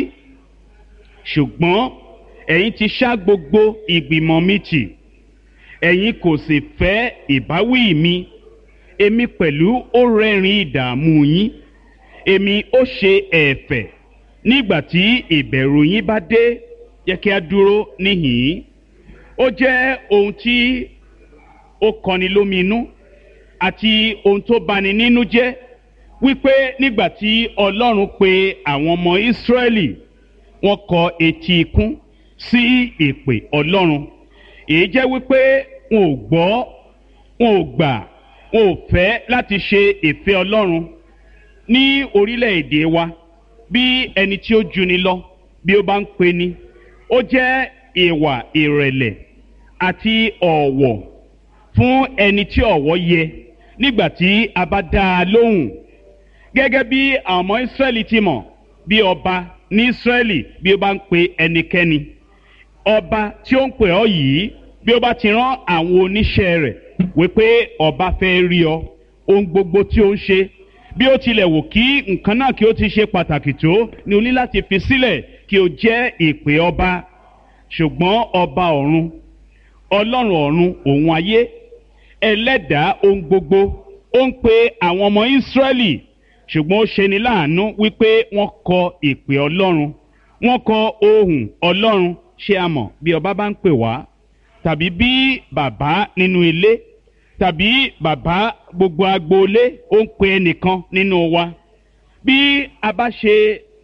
ṣùgbọ́n ẹ̀yin ti ṣá gbogbo ìgbìmọ̀ mi tì, ẹ̀yin kò sì fẹ́ ìbáwí mi. Èmi pẹ̀lú ó rẹ́rìn ìdààmú yín, èmi ó ṣe ẹ̀fẹ̀ nígbà tí ìbẹ̀rù yín bá dé. Jẹ́ kí a dúró níhìn-ín. Ó jẹ́ ohun tí ó kọni lóminú àti ohun tó bani nínú jẹ́ wípé nígbà tí Ọlọ́run pe àwọn ọmọ Ísírẹ́lì, wọ́n kọ etí ikún sí ìpè Ọlọ́run. Èyí jẹ́ wípé wọn ò gbọ́, wọn ò gbà, wọn ò fẹ́ láti ṣe ìfẹ́ Ọlọ́run. Ní orílẹ̀-èdè wa, bí ẹni tí ó juni lọ bí ó bá ń pe ni, ó jẹ́ ìwà ìrẹ̀lẹ̀ àti ọ̀wọ̀ fún ẹni tí ọ̀wọ̀ yẹ nígbà tí a bá dá a lóhùn. Gẹ́gẹ́ bí àwọn ọmọ Ísírẹ́lì ti mọ̀, bí ọba ní Ísírẹ́lì bí ó bá ń pe ẹnikẹ́ni, ọba tí ó ń pè ọ́ yìí, bí ó bá ti rán àwọn oníṣẹ́ rẹ̀ wípé ọba fẹ́ rí ọ, ohun gbogbo tí ó ń ṣe, bí ó tilẹ̀ wò kí nǹkan náà kí ó ti ṣe pàtàkì tó, ni o ní láti fi sílẹ̀ kí o jẹ́ ìpè ọba. Ṣùgbọ́n ọba ọ̀run, Ọlọ́run ọ̀run òun ayé, ẹlẹ́dàá ohun gbogbo, ó ń pe àwọn ọmọ Ísírẹ́lì, ṣùgbọ́n ó ṣeni láàánú wípé wọ́n kọ ìpè Ọlọ́run, wọ́n kọ ohùn Ọlọ́run. Ṣé a mọ̀ bí ọba bá ń pè wá, tàbí bí bàbá nínú ilé, tàbí bàbá gbogbo agboolé ó ń pe ẹnìkan nínú wa, bí a bá ṣe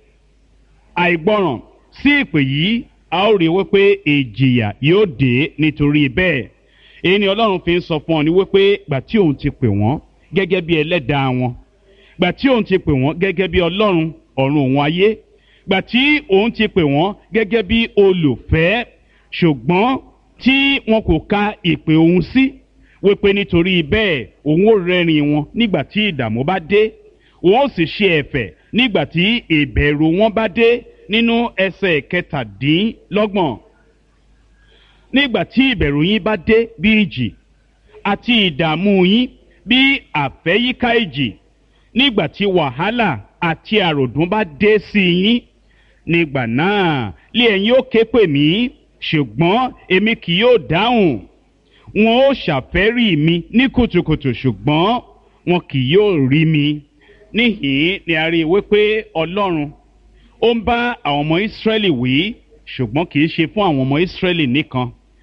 àìgbọràn sí ìpè yìí, a ó rí wípé ìjìyà yóò dé nítorí bẹ́ẹ̀. Èyí ni Ọlọ́run fi ń sọ fún ọ ní wípé gbà tí òun ti pè wọ́n gẹ́gẹ́ bí ẹlẹ́dàá wọn, gbà tí òun ti pè wọ́n gẹ́gẹ́ bí Ọlọ́run ọ̀run òun ayé, gbà tí òun ti pè wọ́n gẹ́gẹ́ bí olùfẹ́, ṣùgbọ́n tí wọn kò ka ìpè òun sí, wípé nítorí bẹ́ẹ̀ òun ó rẹ́rìn wọn nígbà tí ìdààmú bá dé, òun ó sì ṣe ẹ̀fẹ̀ nígbà tí ìbẹ̀rù wọn bá dé. Nínú ẹsẹ̀ kẹtàdínlọ́gbọ̀n, nígbà tí ìbẹ̀rù yín bá dé bí ìjì àti ìdààmú yín bí àfẹ́yíká ìjì, nígbà tí wàhálà àti àròdùn bá dé sí yín, nígbà náà lé ẹ̀yin ó ké pè mí, ṣùgbọ́n èmi kì yóò dáhùn. Wọn ó ṣàfẹ́rí mi ní kùtùkùtù, ṣùgbọ́n wọn kì yóò rí mi. Níhìn-ín ni a rí i wípé Ọlọ́run ó ń bá àwọn ọmọ Ísírẹ́lì wí, ṣùgbọ́n kì í ṣe fún àwọn ọmọ Ísírẹ́lì nìkan.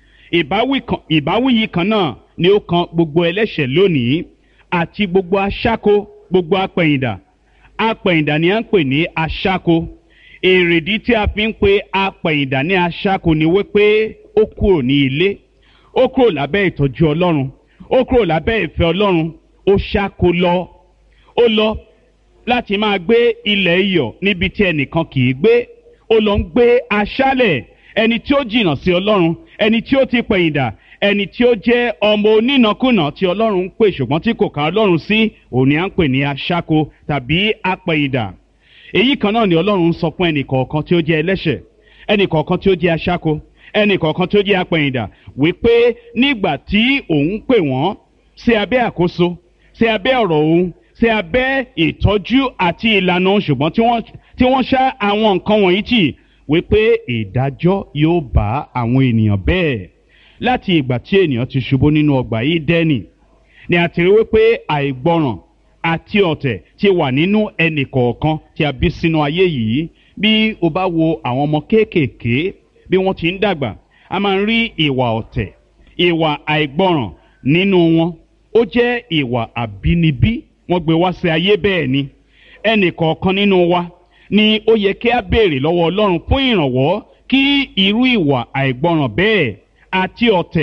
Ìbáwí yìí kan náà ni ó kan gbogbo ẹlẹ́ṣẹ̀ lónìí àti gbogbo aṣáko, gbogbo apẹ̀yìndà. Apẹ̀yìndà ni à ń pè ní aṣáko. Èrèdí tí a fi ń pe apẹ̀yìndà ní aṣáko ni wípé ó kúrò ní ilé, ó kúrò lábẹ́ ìtọ́jú Ọlọ́run, ó kúrò lábẹ́ ìfẹ́ Ọlọ́run, ó ṣáko lọ. Ó lọ láti máa gbé ilẹ̀ iyọ̀ níbi tí ẹnìkan kì í gbé. Ó lọ ń gbé aṣálẹ̀, ẹni tí ó jìnnà sí Ọlọ́run, ẹni tí ó ti pẹ̀yìndà, ẹni tí ó jẹ́ ọmọ onínàkúnà tí Ọlọ́run ń pè ṣùgbọ́n tí kò ká Ọlọ́run sí, òun ni à ń pè ní aṣáko tàbí apẹ̀yìndà. Èyí kan náà ni Ọlọ́run ń sọ fún ẹnì kọ̀ọ̀kan tí ó jẹ́ ẹlẹ́ṣẹ̀, ẹnì kọ̀ọ̀kan tí ó jẹ́ aṣáko, ẹnì kọ̀ọ̀kan tí ó jẹ́ apẹ̀yìndà, wípé nígbà tí òun pè wọ́n sí abẹ́ àkóso, sí abẹ́ ọ̀rọ̀ òun, sí abẹ́ ìtọ́jú àti ìlànà, ṣùgbọ́n tí wọ́n tí wọ́n ṣá àwọn nǹkan wọ̀nyí tì, wípé ìdájọ́ yóò bá àwọn ènìyàn bẹ́ẹ̀. Láti ìgbà tí ènìyàn ti ṣubú nínú ọgbà Édẹ́nì ni a ti rí wípé àìgbọràn àti ọ̀tẹ̀ ti wà nínú ẹnì kọ̀ọ̀kan tí a bí sínú ayé yìí. Bí o bá wo àwọn ọmọ kéékèèké bí wọ́n ti ń dàgbà, a máa ń rí ìwà ọ̀tẹ̀, ìwà àìgbọràn nínú wọn. Ó jẹ́ ìwà àbínibí, wọ́n gbé wá sí ayé bẹ́ẹ̀ ni. Ẹnì kọ̀ọ̀kan nínú wa ni ó yẹ kí a béèrè lọ́wọ́ Ọlọ́run fún ìrànwọ́ kí irú ìwà àìgbọràn bẹ́ẹ̀ àti ọ̀tẹ̀ kí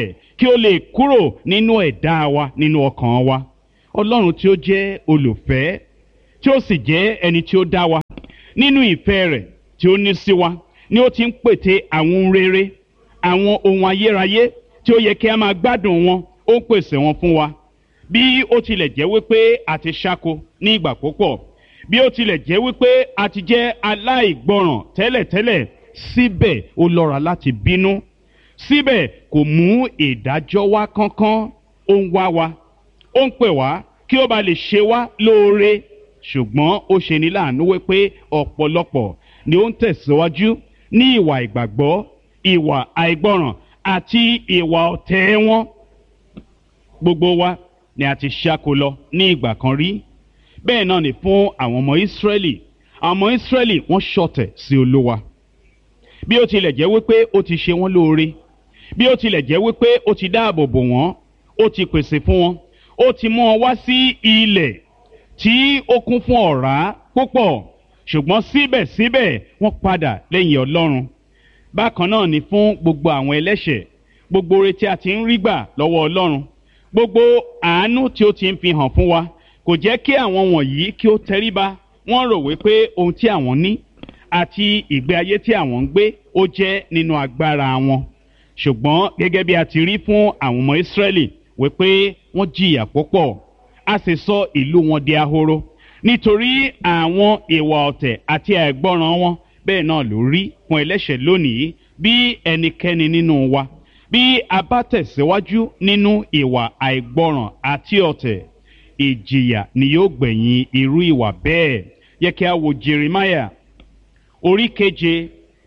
kí ó lè kúrò nínú ẹ̀dá wa, nínú ọkàn wa. Ọlọ́run tí ó jẹ́ olùfẹ́, tí ó sì jẹ́ ẹni tí ó dá wa nínú ìfẹ́ rẹ̀ tí ó ní sí wa, ni ó ti ń pète àwọn ohun rere, àwọn ohun ayérayé tí ó yẹ kí a máa gbádùn wọn, ó ń pèsè wọn fún wa. Bí ó tilẹ̀ jẹ́ wípé a ti ṣáko ní ìgbà púpọ̀, bí ó tilẹ̀ jẹ́ wípé a ti jẹ́ aláìgbọràn tẹ́lẹ̀tẹ́lẹ̀, síbẹ̀ ó lọ́ra láti bínú, síbẹ̀ kò mú ìdájọ́ wá kánkán. Ó ń wá wa, ó ń pè wá kí ó bá lè ṣe wá lóore, ṣùgbọ́n ó ṣe ní láàánú wípé ọ̀pọ̀lọpọ̀ ni ó ń tẹ̀síwájú ní ìwà ìgbàgbọ́, ìwà àìgbọràn àti ìwà ọ̀tẹ̀ wọn. Gbogbo wa ni a ti ṣáko lọ ní ìgbà kan rí. Bẹ́ẹ̀ náà ni fún àwọn ọmọ Ísírẹ́lì. Àwọn ọmọ Ísírẹ́lì wọ́n ṣọ̀tẹ̀ sí Olúwa. Bí ó tilẹ̀ jẹ́ wípé ó ti ṣe wọ́n lóore, bí ó tilẹ̀ jẹ́ wípé ó ti dáàbò bò wọ́n, ó ti pèsè fún wọn, ó ti mú wọn wá sí ilẹ̀ tí ó kún fún ọ̀rá púpọ̀, ṣùgbọ́n síbẹ̀síbẹ̀ wọ́n padà lẹ́yìn Ọlọ́run. Bákan náà ni fún gbogbo àwọn ẹlẹ́ṣẹ̀, gbogbo oore tí a ti ń rí gbà lọ́wọ́ Ọlọ́run, gbogbo àánú tí ó ti ń fi hàn fún wa, kò jẹ́ kí àwọn wọ̀nyí kí ó tẹríba. Wọ́n rò wípé ohun tí àwọn ní àti ìgbé ayé tí àwọn ń gbé ó jẹ́ nínú agbára wọn. Ṣùgbọ́n gẹ́gẹ́ bí a ti rí fún àwọn ọmọ Ísírẹ́lì wípé wọ́n jìyà púpọ̀, a sì sọ ìlú wọn di ahoro nítorí àwọn ìwà ọ̀tẹ̀ àti àìgbọràn wọn. Bẹ́ẹ̀ náà ló rí fún ẹlẹ́ṣẹ̀ lónìí. Bí ẹnikẹ́ni nínú wa, bí a bá tẹ̀síwájú nínú ìwà àìgbọràn àti ọ̀tẹ̀, ìjìyà ni yóò gbẹ̀yìn irú ìwà bẹ́ẹ̀. Yẹ kí a wo Jeremiah orí keje.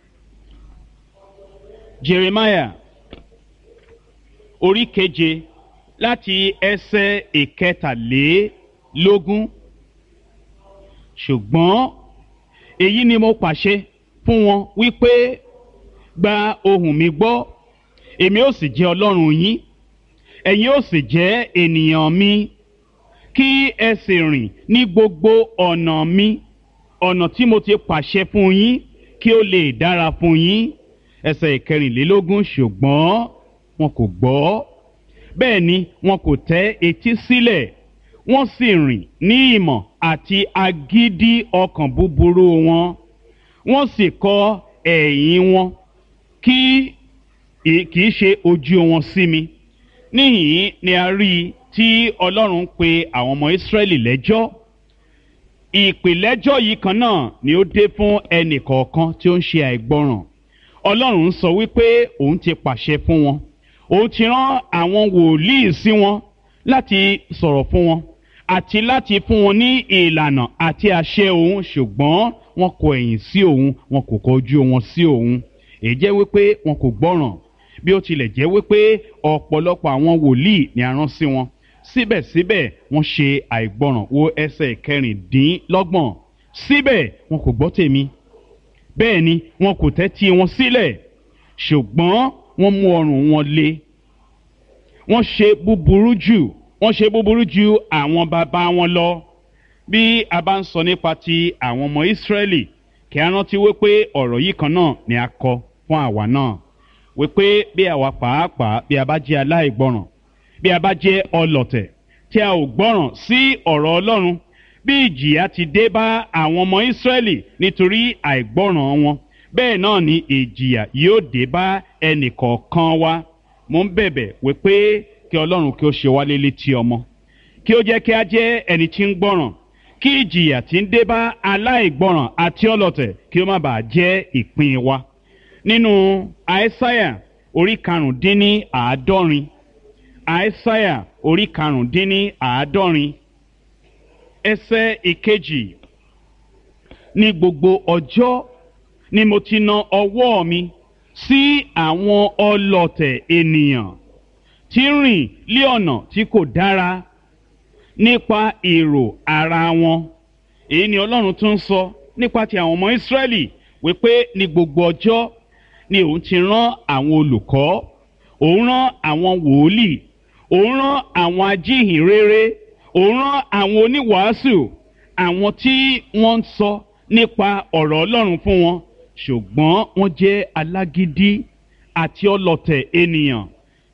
Jeremiah orí keje láti ẹsẹ̀ ìkẹtàlélógún. Ṣùgbọ́n èyí ni mo pàṣẹ fún wọn wípé, gba ohùn mi gbọ́, èmi ó sì jẹ́ Ọlọ́run yín, ẹ̀yin ó sì jẹ́ ènìyàn mi. Kí ẹ sì rìn ní gbogbo ọ̀nà mi, ọ̀nà tí mo ti pàṣẹ fún yín, kí ó lè dára fún yín. Ẹsẹ̀ ìkẹrìnlélógún. Ṣùgbọ́n wọn kò gbọ́, bẹ́ẹ̀ ni wọn kò tẹ́ etí sílẹ̀, wọ́n sì rìn ní ìmọ̀ àti agídí ọkàn búburú wọn, wọ́n sì kọ ẹ̀yìn wọn kí kì í ṣe ojú wọn sí mi. Níhìn-ín ni a rí i tí Ọlọ́run ń pe àwọn ọmọ Ísírẹ́lì lẹ́jọ́. Ìpìlẹ́jọ́ yìí kan náà ni ó dé fún ẹnì kọ̀ọ̀kan tí ó ń ṣe àìgbọràn. Ọlọ́run sọ wípé òun ti pàṣẹ fún wọn, òun ti rán àwọn wòlíì sí wọn láti sọ̀rọ̀ fún wọn àti láti fún wọn ní ìlànà àti àṣẹ òun, ṣùgbọ́n wọn kọ ẹ̀yìn sí òun, wọn kò kọjú wọn sí òun. Èyí jẹ́ wípé wọn kò gbọ́ràn. Bí ó tilẹ̀ jẹ́ wípé ọ̀pọ̀lọpọ̀ àwọn wòlíì ni a rán sí wọn, síbẹ̀síbẹ̀ wọ́n ṣe àìgbọràn. Wo ẹsẹ̀ kẹrìndínlọ́gbọ̀n. Síbẹ̀ wọn kò gbọ́ tèmi, bẹ́ẹ̀ ni wọn kò tẹ́tí wọn sílẹ̀, ṣùgbọ́n wọ́n mú ọrùn wọn le. Wọ́n ṣe búburú jù, wọ́n ṣe búburú ju àwọn bàbá wọn lọ. Bí a bá ń sọ nípa ti àwọn ọmọ Ísírẹ́lì, kí a rántí wípé ọ̀rọ̀ yìí kan náà ni a kọ fún àwa náà, wípé bí àwa pàápàá bí a bá jẹ́ aláìgbọràn, bí a bá jẹ́ ọlọ̀tẹ̀ tí a ò gbọ́ràn sí ọ̀rọ̀ Ọlọ́run, bí ìjìyà ti dé bá àwọn ọmọ Ísírẹ́lì nítorí àìgbọ́ràn wọn, bẹ́ẹ̀ náà ni ìjìyà yóò dé bá ẹnìkọ̀ọ̀kan wa. Mo ń bẹ̀bẹ̀ wípé kí Ọlọ́run kí ó ṣe wá lé létí ọmọ, kí ó jẹ́ kí a jẹ́ ẹni tí ń gbọ́ràn, kí ìjìyà tí ń dé bá aláìgbọ́ràn àti ọlọ̀tẹ̀ kí ó má bàa jẹ́ ìpín wa. Nínú Àìsáyà orí karùndínní àádọ́rin, Àìsáyà orí karùndínní àádọ́rin, ẹsẹ̀ ìkejì. Ní gbogbo ọjọ́ ni mo ti na ọwọ́ mi sí àwọn ọlọ̀tẹ̀ ènìyàn tí ń rìn lé ọ̀nà tí kò dára nípa èrò ara wọn. Èyí ni Ọlọ́run tún ń sọ nípa ti àwọn ọmọ Ísírẹ́lì, wípé ní gbogbo ọjọ́ ni òun ti rán àwọn olùkọ́, òun rán àwọn wòlíì, òun rán àwọn ajíhìnrere, òun rán àwọn oníwàásù, àwọn tí wọ́n ń sọ nípa ọ̀rọ̀ Ọlọ́run fún wọn, ṣùgbọ́n wọ́n jẹ́ alágídí àti ọlọ̀tẹ̀ ènìyàn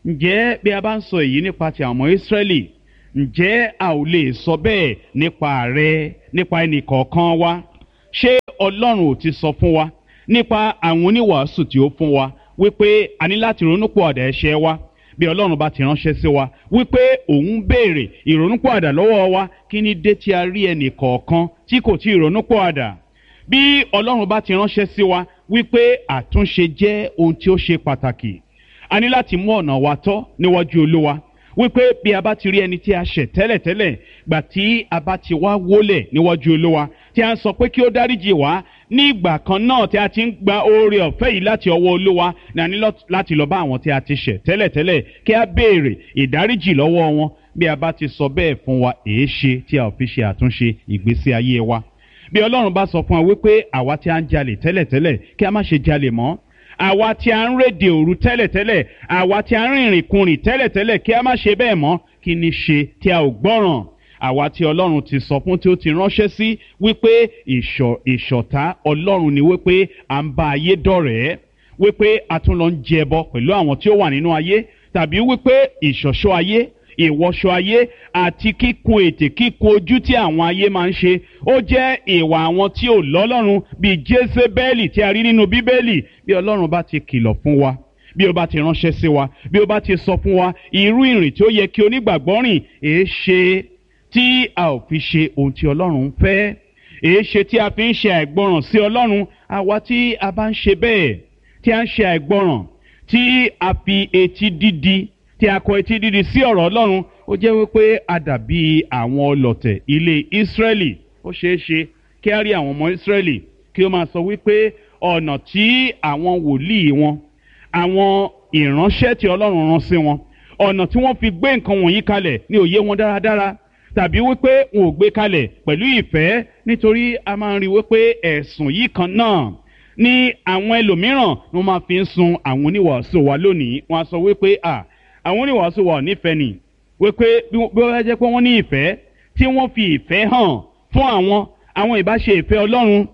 ǹjẹ́ bí a bá ń sọ èyí nípa ti àwọn ọmọ Ísírẹ́lì, ǹjẹ́ a ò lè sọ bẹ́ẹ̀ nípa rẹ, nípa ẹnì kọ̀ọ̀kan wa? Ṣé Ọlọ́run ò ti sọ fún wa nípa àwọn oníwàásù tí ó fún wa wípé a ní láti ronúpìwàdà ẹ̀ṣẹ̀ wa? Bí Ọlọ́run bá ti ránṣẹ́ sí wa wípé òun béèrè ìrònúpìwàdà lọ́wọ́ wa, kí ni dé tí a rí ẹnì kọ̀ọ̀kan tí kò tí ì ronúpìwàdà? Bí Ọlọ́run bá ti ránṣẹ́ sí wa wípé àtúnṣe jẹ́ ohun tí ó ṣe pàtàkì, a ní láti mú ọ̀nà wa tọ́ níwájú Olúwa, wípé bí a bá ti rí ẹni tí a ṣẹ̀ tẹ́lẹ̀tẹ́lẹ̀, gbà tí a bá ti wá wólẹ̀ níwájú Olúwa tí a ń sọ pé kí ó dáríjì wá, ní ìgbà kan náà tí a ti ń gba oore ọ̀fẹ́ yìí láti ọwọ́ Olúwa, ní a ní láti lọ bá àwọn tí a ti ṣẹ̀ tẹ́lẹ̀tẹ́lẹ̀ kí a béèrè ìdáríjì lọ́wọ́ wọn. Bí a bá ti sọ bẹ́ẹ̀ fún wa, èé ṣe tí a ò fi ṣe àtúnṣe ìgbésí ayé wa? Bí Ọlọ́run bá sọ fún wa wípé àwa tí a ń jalè tẹ́lẹ̀tẹ́lẹ̀ kí a má ṣe jalè mọ́, àwa tí a ń rédè òru tẹ́lẹ̀tẹ́lẹ̀, àwa tí a ń rìnrìn kurìn tẹ́lẹ̀tẹ́lẹ̀ kí a má ṣe bẹ́ẹ̀ mọ́, kí ni ṣe tí a ò gbọ́ràn? Àwa tí Ọlọ́run ti sọ fún, tí ó ti ránṣẹ́ sí wípé ìṣọ̀ ìṣọ̀tá Ọlọ́run ni wípé à ń bá ayé dọ̀rẹ́, wípé a tún lọ ń jẹbọ pẹ̀lú àwọn tí ó wà nínú ayé, tàbí wípé ìṣọ̀ṣọ́ ayé, ìwọṣọ ayé àti kíkun ètè, kíkun ojú tí àwọn ayé máa ń ṣe, ó jẹ́ ìwà àwọn tí ò lọ́lọ́run bíi Jésébẹ́lì tí a rí nínú Bíbélì. Bí Ọlọ́run bá ti kìlọ̀ fún wa, bí ó bá ti ránṣẹ́ sí wa, bí ó bá ti sọ fún wa irú ìrìn tí ó yẹ kí onígbàgbọ́ rìn, èé ṣe tí a ò fi ṣe ohun tí Ọlọ́run ń fẹ́? Èé ṣe tí a fi ń ṣe àìgbọràn sí Ọlọ́run? Àwa tí a bá ń ṣe bẹ́ẹ̀, tí a ń ṣe àìgbọràn, tí a fi etí dídi, tí a kọ etí dídi sí ọ̀rọ̀ Ọlọ́run, ó jẹ́ wípé a dàbí àwọn ọlọ̀tẹ̀ ilé Ísírẹ́lì. Ó ṣeé ṣe kí a rí àwọn ọmọ Ísírẹ́lì kí ó máa sọ wípé ọ̀nà tí àwọn wòlíì wọn, àwọn ìránṣẹ́ tí Ọlọ́run rán sí wọn, ọ̀nà tí wọ́n fi gbé nǹkan wọ̀nyí kalẹ̀ ní òye wọn dáradára, tàbí wípé wọn ò gbé kalẹ̀ pẹ̀lú ìfẹ́. Nítorí a máa ń rí wípé ẹ̀sùn yìí kan náà ní àwọn ẹlòmíràn ni wọ́n máa fi ń sun àwọn oníwàásù wa lónìí. Wọ́n á sọ wípé à àwọn oníwàásù wa ò nífẹ̀ẹ́ nì, wípé bí wọ́n jẹ́ pé wọ́n ní ìfẹ́, tí wọ́n fi ìfẹ́ hàn fún àwọn àwọn ìbá ṣe ìfẹ́ Ọlọ́run.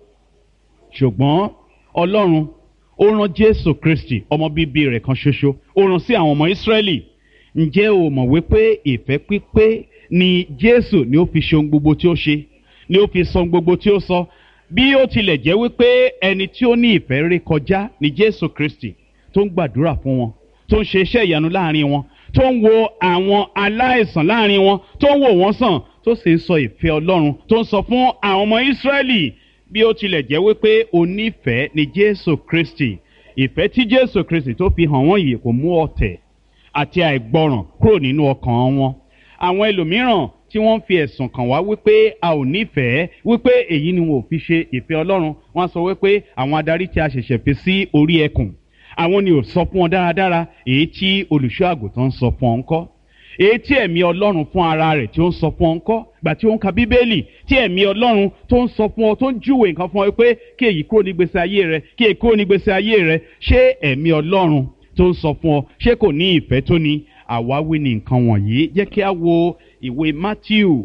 Ṣùgbọ́n Ọlọ́run ó rán Jésù Kristi ọmọ bíbí rẹ̀ kan ṣoṣo, ó rán sí àwọn ọmọ Ísírẹ́lì. Ǹjẹ́ o mọ̀ wípé ìfẹ́ pípé ni Jésù ni ó fi ṣe ohun gbogbo tí ó ṣe, ni ó fi sọ ohun gbogbo tí ó sọ? Bí ó tilẹ̀ jẹ́ wípé ẹni tí ó ní ìfẹ́ ré kọjá ni Jésù Kristi, tó ń gbàdúrà fún wọn, tó ń ṣe iṣẹ́ ìyanu láàrin wọn, tó ń wo àwọn aláìsàn láàrin wọn, tó ń wò wọ́n sàn, tó sì ń sọ ìfẹ́ Ọlọ́run, tó ń sọ fún àwọn ọmọ Ísírẹ́lì. Bí ó tilẹ̀ jẹ́ wípé onífẹ̀ẹ́ ni Jésù Kristi, ìfẹ́ tí Jésù Kristi tó fi hàn wọ́n yìí kò mú ọ̀tẹ̀ àti àìgbọràn kúrò nínú ọkàn wọn. Àwọn ẹlòmíràn tí wọ́n fi ẹ̀sùn kàn wá wípé a ò nífẹ̀ẹ́, wípé èyí ni wọn ò fi ṣe ìfẹ́ Ọlọ́run. Wọ́n sọ wípé àwọn adarí tí a ṣẹ̀ṣẹ̀ fi sí orí ẹkùn, àwọn ni ò sọ fún wọn dáradára èyí tí olùṣọ́ àgùntàn ń sọ fún ọ ńkọ́? Èyí tí ẹ̀mí Ọlọ́run fún ara rẹ̀ tí ó ń sọ fún ọ ńkọ́? Gbà tí ó ń ka Bíbélì, tí ẹ̀mí Ọlọ́run tó ń sọ fún ọ, tó ń júwe nǹkan fún ọ pé kí èyí kúrò ní gbèsè ayé rẹ, kí èyí kúrò ní gbèsè ayé rẹ, ṣé ẹ̀mí Ọlọ́run tó ń sọ fún ọ ṣé kò ní ìfẹ́ tó ní? Àwáwí ni nǹkan wọ̀nyí. Jẹ́ kí a wo ìwé Mátíù,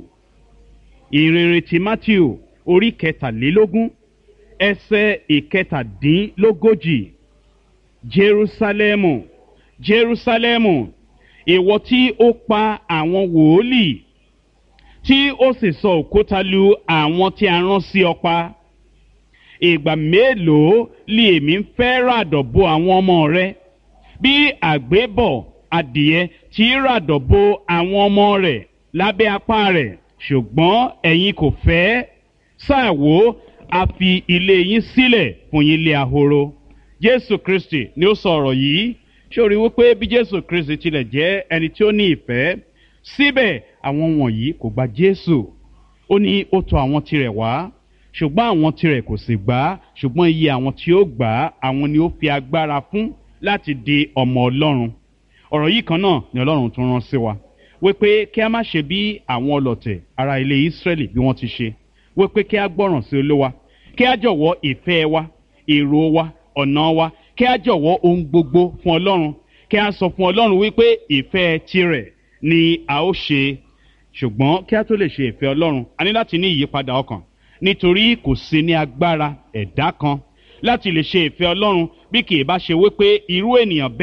ìrere ti Mátíù orí kẹtàlélógún ẹsẹ̀ ìkẹtàdínlógójì. Jerúsálẹ́mù, Jerúsálẹ́mù, ìwọ tí ó pa àwọn wòólì, tí ó sì sọ òkúta lu àwọn tí a rán sí ọ pa. Ìgbà mélòó li èmi ń fẹ́ ràdọ̀ bo àwọn ọmọ rẹ, bí àgbébọ̀ adìẹ tí ràdọ̀ bo àwọn ọmọ rẹ̀ lábẹ́ apá rẹ̀, ṣùgbọ́n ẹ̀yin kò fẹ́. Sáà wò, a fi ilé yín sílẹ̀ fún yín lé ahoro. Jésù Kristi ni ó sọ ọ̀rọ̀ yìí. Ṣé o rí wípé bí Jésù Kristi tilẹ̀ jẹ́ ẹni tí ó ní ìfẹ́, síbẹ̀ àwọn wọ̀nyí kò gba Jésù. Ó ní ó tọ̀ àwọn tirẹ̀ wá, ṣùgbọ́n àwọn tirẹ̀ kò sì gbà á. Ṣùgbọ́n iye àwọn tí ó gbà á, àwọn ni ó fi agbára fún láti di ọmọ Ọlọ́run. Ọ̀rọ̀ yìí kan náà ni Ọlọ́run tún rán sí wa, wípé kí a má ṣe bí àwọn ọlọ̀tẹ̀ ará ilé Ísírẹ́lì bí wọ́n ti ṣe, wípé kí a gbọ́ràn sí Olúwa, kí a jọ̀wọ́ ìfẹ́ wa, èrò wa, ọ̀nà wa, kí a jọ̀wọ́ ohun gbogbo fún Ọlọ́run, kí a sọ fún Ọlọ́run wípé ìfẹ́ tirẹ̀ ni a ó ṣe. Ṣùgbọ́n kí a tó lè ṣe ìfẹ́ Ọlọ́run, a ní láti ní ìyípadà ọkàn, nítorí kò sí ní agbára ẹ̀dá kan láti lè ṣe ìfẹ́ Ọlọ́run bí kì í bá ṣe wípé irú ènìyàn bẹ́ẹ̀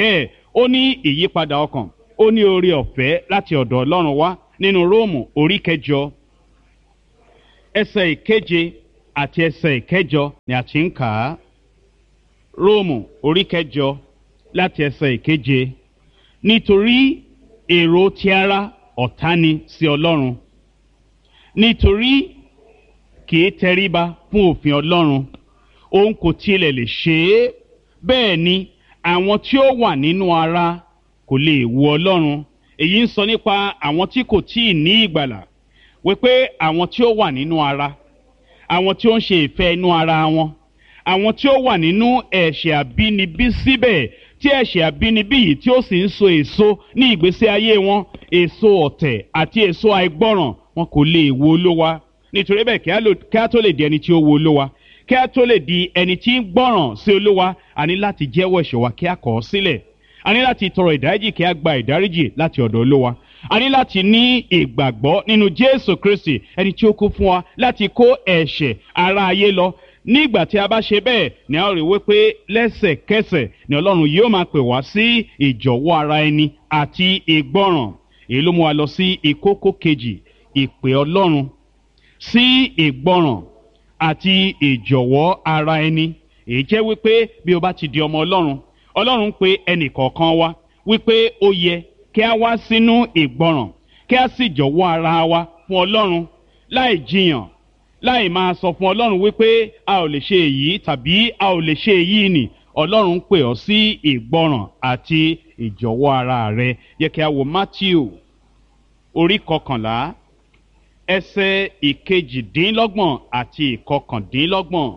ó ní ìyípadà ọkàn ó ní oore ọ̀fẹ́ láti ọ̀dọ̀ ọlọ́run wá nínú róòmù orí kẹjọ ẹsẹ̀ ìkeje àti ẹsẹ̀ ìkẹjọ ni a ti ń kà á. róòmù orí kẹjọ láti ẹsẹ̀ ìkeje. nítorí èrò ti ara ọ̀tá ni sí ọlọ́run, nítorí kì í tẹríba fún òfin ọlọ́run, òun kò tilẹ̀ lè ṣe é. bẹ́ẹ̀ ni àwọn tí ó wà nínú ara kò lè wu ọlọ́run. èyí ń sọ nípa àwọn tí kò tíì ní ìgbàlà, wípé àwọn tí ó wà nínú ara, àwọn tí ó ń ṣe ìfẹ́ inú ara wọn, àwọn tí ó wà nínú ẹ̀ṣẹ̀ àbínibí síbẹ̀, tí ẹ̀ṣẹ̀ àbínibí yìí tí ó sì ń so èso ní ìgbésí ayé wọn, èso ọ̀tẹ̀ àti èso àìgbọ́ràn, wọn kò lè wo Olúwa. nítorí bẹ́ẹ̀ kí á tó lè di ẹni tí ó wo Olúwa, kí á tó lè di ẹni tí ń gbọ́ràn sí Olúwa, a ní láti jẹ́wọ́ ẹ̀ṣẹ̀ wa kí a kọ̀ ọ́ sílẹ̀. a ní láti tọrọ ìdáríjì kí a gba ìdáríjì láti ọ̀dọ̀ Olúwa. a ní láti ní ìgbàgbọ́ nínú Jésù Kristi, ẹni tí ó kú fún wa láti kó ẹ̀ṣẹ̀ ara ayé lọ. nígbà tí a bá ṣe bẹ́ẹ̀ ni a ó rí wípé lẹ́sẹ̀kẹsẹ̀ ni Ọlọ́run yóò máa pè wá sí ìjọ̀wọ́ ara ẹni àti ìgbọ́ràn. èyí ló mú wa lọ sí ìkókó kejì, ìpè Ọlọ́run sí ìgbọ́ràn àti ìjọ̀wọ́ ara ẹni. èyí jẹ́ wípé bí o bá ti di ọmọ Ọlọ́run, Ọlọ́run ń pe ẹnì kọ̀ọ̀kan wa wípé ó yẹ kí a wá sínú ìgbọ́ràn, kí a sì jọ̀wọ́ ara wa fún Ọlọ́run láì jiyàn, láì máa sọ fún Ọlọ́run wípé a ò lè ṣe èyí tàbí a ò lè ṣe èyí nì. Ọlọ́run ń pè ọ́ sí ìgbọ́ràn àti ìjọ̀wọ́ ara rẹ. yẹ kí a wo Mátíù orí kọkànlá ẹsẹ̀ ìkejìdínlọ́gbọ̀n àti ìkọkàndínlọ́gbọ̀n.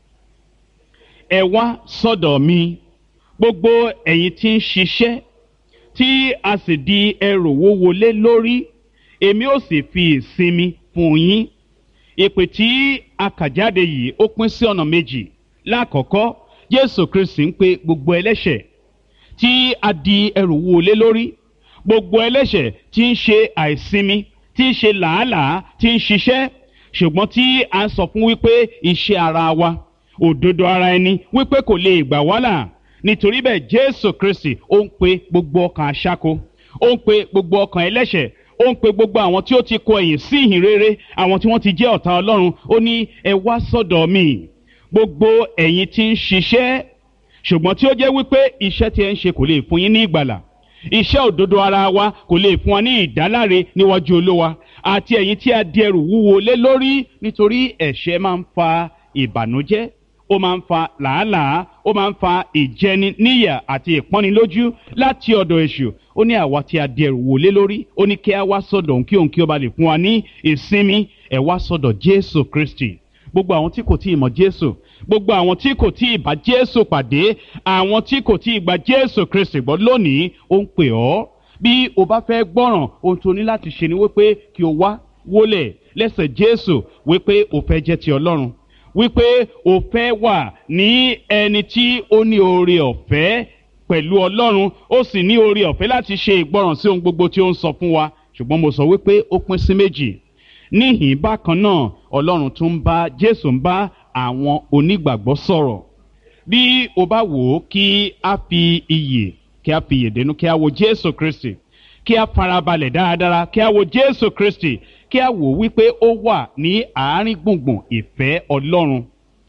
ẹ wá sọ́dọ̀ mi gbogbo ẹ̀yin tí ń ṣiṣẹ́ tí a sì di ẹrù wúwo lé lórí, èmi ó sì fi ìsinmi fún yín. ìpè tí a kà jáde yìí ó pín sí ọ̀nà méjì. lákọ̀ọ́kọ́, Jésù Kristi ń pe gbogbo ẹlẹ́ṣẹ̀ tí a di ẹrù wúwo lé lórí, gbogbo ẹlẹ́ṣẹ̀ tí ń ṣe àìsinmi, tí ń ṣe làálàá, tí ń ṣiṣẹ́, ṣùgbọ́n tí a sọ fún wípé iṣẹ́ ara wa, òdodo ara ẹni wípé kò lè gbà wá là. nítorí bẹ́ẹ̀ Jésù Kristi ó ń pe gbogbo ọkàn aṣáko, ó ń pe gbogbo ọkàn ẹlẹ́ṣẹ̀, ó ń pe gbogbo àwọn tí ó ti kọ ẹ̀yìn sí ìhìn rere, àwọn tí wọ́n ti jẹ́ ọ̀tá Ọlọ́run. ó ní ẹ wá sọ́dọ̀ mi gbogbo ẹ̀yin tí ń ṣiṣẹ́, ṣùgbọ́n tí ó jẹ́ wípé iṣẹ́ tí ẹ ń ṣe kò lè fún yín ní ìgbàlà, iṣẹ́ òdodo ara wa kò lè fún wa ní ìdáláre níwájú Olúwa, àti ẹ̀yin tí a di ẹrù wúwo lé lórí. nítorí ẹ̀ṣẹ̀ máa ń fa ìbànújẹ́, ó máa ń fa làálàá, ó máa ń fa ìjẹni níyà àti ìpọ́nilójú láti ọ̀dọ̀ èṣù. ó ní àwa tí a di ẹrù wúwo lé lórí, ó ní kí a wá sọ́dọ̀ òun kí òun kí ó ba lè fún wa ní ìsinmi. ẹ wá sọ́dọ̀ Jésù Kristi. gbogbo àwọn tí kò tí ì mọ̀ Jésù, gbogbo àwọn tí kò tí ì bá Jésù pàdé, àwọn tí kò tí ì gba Jésù Kristi gbọ́ lónìí, ó ń pè ọ́. bí o bá fẹ́ gbọ́ràn, ohun tó ní láti ṣe ni wípé kí o wá wólẹ̀ lẹ́sẹ̀ Jésù, wípé o fẹ́ jẹ́ ti Ọlọ́run, wípé o fẹ́ wà ní ẹni tí ó ní oore ọ̀fẹ́ pẹ̀lú Ọlọ́run, ó sì ní oore ọ̀fẹ́ láti ṣe ìgbọ́ràn sí ohun gbogbo tí ó ń sọ fún wa. ṣùgbọ́n mo sọ wípé ó pín sí méjì. níhìn bákan náà, Ọlọ́run tún ń bá Jésù ń bá àwọn onígbàgbọ́ sọ̀rọ̀. bí o bá wò ó, kí a fi iyè kí a fi iyè dénú, kí a wo Jésù Kristi, kí a farabalẹ̀ dáradára, kí a wo Jésù Kristi, kí a wò wípé ó wà ní àárín gbùngbùn ìfẹ́ Ọlọ́run.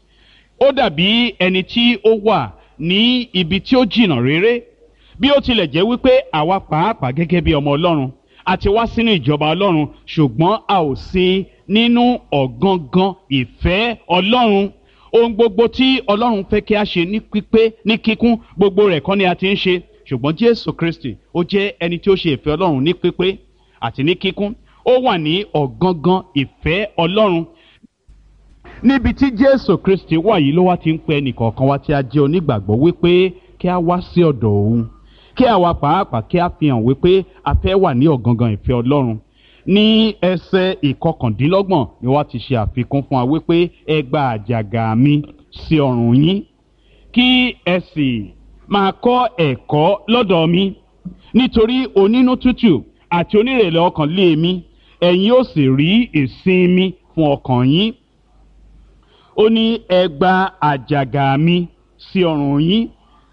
ó dàbí ẹni tí ó wà ní ibi tí ó jìnnà réré, bí ó tilẹ̀ jẹ́ wípé àwa pàápàá gẹ́gẹ́ bí ọmọ Ọlọ́run a ti wá sínú ìjọba Ọlọ́run, ṣùgbọ́n a ò sí nínú ọ̀gangan ìfẹ́ Ọlọ́run. ohun gbogbo tí Ọlọ́run fẹ́ kí a ṣe ní pípé ní kíkún, gbogbo rẹ̀ kọ́ ni a ti ń ṣe. ṣùgbọ́n Jésù Kristi ó jẹ́ ẹni tí ó ṣe ìfẹ́ Ọlọ́run ní pípé àti ní kíkún. ó wà ní ọ̀gangan ìfẹ́ Ọlọ́run. níbi tí Jésù Kristi wà yìí ló wá ti ń pe ẹnìkọ̀ọ̀kan wa tí a jẹ́ onígbàgbọ́ wípé kí a wá sí ọ̀dọ̀ òun, kí àwa pàápàá kí a fi hàn wípé a fẹ́ wà ní ọ̀gangan ìfẹ́ Ọlọ́run. ní ẹsẹ̀ ìkọkàndínlọ́gbọ̀n ni wọ́n ti ṣe àfikún fún wa wípé ẹ gba àjàgà mi sí ọrùn yín, kí ẹ sì máa kọ́ ẹ̀kọ́ lọ́dọ̀ mi, nítorí onínú tútù àti onírẹ̀lẹ̀ ọkàn lé mi, ẹ̀yin ó sì rí ìsinmi fún ọkàn yín. ó ní ẹ gba àjàgà mi sí ọrùn yín.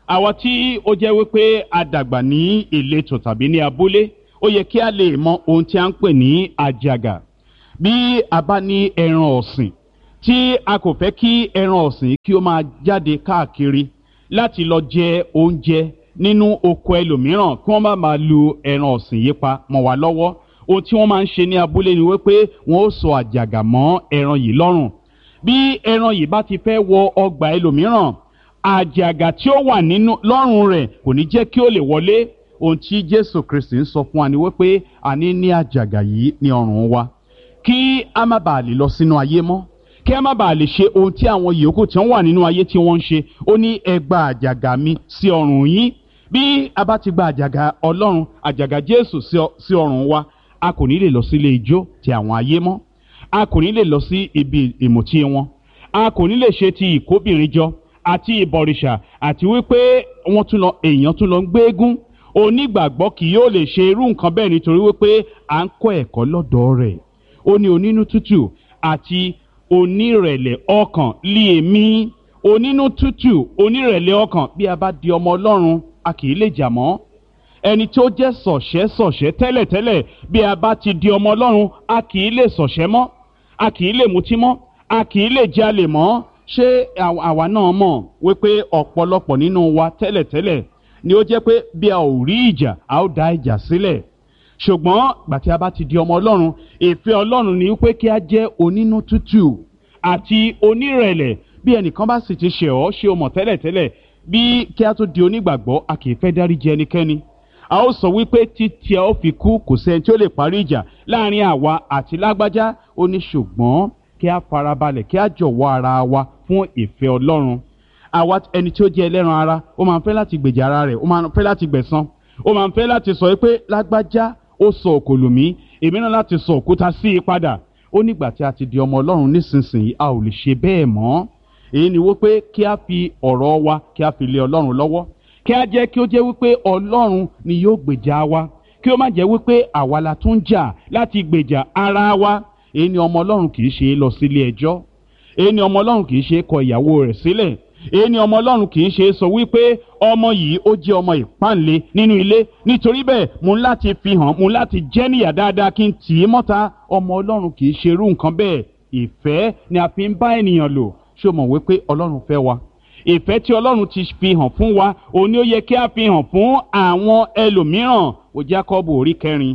àwa tí ó jẹ́ wípé a dàgbà ní ìletò tàbí ní abúlé ó yẹ kí a lè mọ ohun tí a ń pè ní àjàgà. Bí a bá ní ẹran ọ̀sìn tí a kò fẹ́ kí ẹran ọ̀sìn kí ó máa jáde káàkiri láti lọ jẹ oúnjẹ nínú oko ẹlòmíràn kí wọ́n má máa lu ẹran ọ̀sìn yìí pa mọ́ wa lọ́wọ́, ohun tí wọ́n máa ń ṣe ní abúlé ni wípé wọ́n ó so àjàgà mọ́ ẹran yìí lọ́rùn. Bí ẹran yìí bá ti fẹ́ wọ ọgbà ẹlòmíràn, àjàgà tí ó wà nínú lọ́rùn rẹ̀ kò ní jẹ́ kí ó lè wọlé. Ohun tí Jésù Kristi ń sọ fún wa ni wípé a ní ní àjàgà yìí ní ọrùn wa kí a má bàa lè lọ sínú ayé mọ́, kí a má bàa lè ṣe ohun tí àwọn yòókù tí wọ́n wà nínú ayé tí wọ́n ń ṣe. Ó ní ẹ gba àjàgà mi sí ọrùn yín. Bí a bá ti gba àjàgà Ọlọ́run, àjàgà Jésù sí ọrùn wa, a kò ní lè lọ sílé ijó ti àwọn ayé mọ́, a kò ní lè lọ sí ibi ìmùtí wọn, a kò ní lè ṣe ti ìkóbìnrin jọ àti ìbọ̀rìṣà àti wípé wọ́n tún lọ èèyàn tún lọ ń gbéégún. Onígbàgbọ́ kì yóò lè ṣe irú nǹkan bẹ́ẹ̀ nítorí wípé à ń kọ́ ẹ̀kọ́ lọ́dọ̀ rẹ̀. Ó ní onínú tútù àti onírẹ̀lẹ̀ ọkàn lé èmi. Onínú tútù onírẹ̀lẹ̀ ọkàn. Bí a bá di ọmọ Ọlọ́run, a kì í lè jà mọ́. Ẹni tó jẹ́ sọ̀ṣẹ́ sọ̀ṣẹ́ tẹ́lẹ̀tẹ́lẹ̀, bí a bá ti di ọmọ Ọlọ́run, a kì í lè sọ̀ṣẹ́ mọ́, a kì í lè mutí mọ́, a kì í lè jalè mọ́. Ṣé àwa náà mọ̀ wípé ọ̀pọ̀lọpọ̀ nínú wa tẹ́lẹ̀tẹ́lẹ̀ ni ó jẹ́ pé bí a ò rí ìjà, a ó dá ìjà sílẹ̀. Ṣùgbọ́n gbàtí a bá ti di ọmọ Ọlọ́run, ìfẹ́ Ọlọ́run ni wípé kí a jẹ́ onínú tútù àti onírẹ̀lẹ̀. Bí ẹnìkan bá sì ti ṣẹ̀ ọ́, ṣe o mọ̀ tẹ́lẹ̀tẹ́lẹ̀, bí kí a tó di onígbàgbọ́, a kì í fẹ́ dáríjì ẹnikẹ́ni. A ó sọ wípé títí a ó fi kú kò sẹ́ni tí ó lè parí ìjà láàrin àwa àti lágbájá. Ó ní ṣùgbọ́n kí a farabalẹ̀, kí a jọ̀wọ́ ara wa fún ìfẹ́ Ọlọ́run. Àwa ẹni tí ó jẹ́ ẹlẹ́ran ara, ó máa ń fẹ́ láti gbèjà ara rẹ̀, ó máa ń fẹ́ láti gbẹ̀san, ó máa ń fẹ́ láti sọ pé lágbájá ó sọ òkòlù mí, èmi náà láti sọ òkúta sí i padà. Ó nígbà tí a ti di ọmọ Ọlọ́run nísinsìnyí, a ò lè ṣe bẹ́ẹ̀ mọ́. Èyí ni wípé kí a fi ọ̀rọ̀ wa kí a fi lé Ọlọ́run lọ́wọ́, kí a jẹ́ kí ó jẹ́ wípé Ọlọ́run ni yóò gbèjà wa, kí ó má jẹ́ wípé àwa la tún jà láti gbèjà ara wa. Èyí ni ọmọ Ọlọ́run kì í ṣe lọ sílé ẹjọ́. Èyí ni ọmọ Ọlọ́run kì í ṣe kọ ìyàwó rẹ̀ sílẹ̀. Èyí ni ọmọ Ọlọ́run kì í ṣe sọ wípé ọmọ yìí ó jẹ́ ọmọ ìpáǹle nínú ilé, nítorí bẹ́ẹ̀ mo ń láti fi hàn, mo ń láti jẹ́ níyà dáadáa kí n tì í mọ́ta. Ọmọ Ọlọ́run kì í ṣe irú nǹkan bẹ́ẹ̀. Ìfẹ́ ni a fi ń bá ènìyàn lò. Ṣé o mọ̀ wípé Ọlọ́run fẹ́ wa? Ìfẹ́ tí Ọlọ́run ti fi hàn fún wa, òun ni ó yẹ kí a fi hàn fún àwọn ẹlòmíràn. Wo Jákọ́bù orí kẹrin.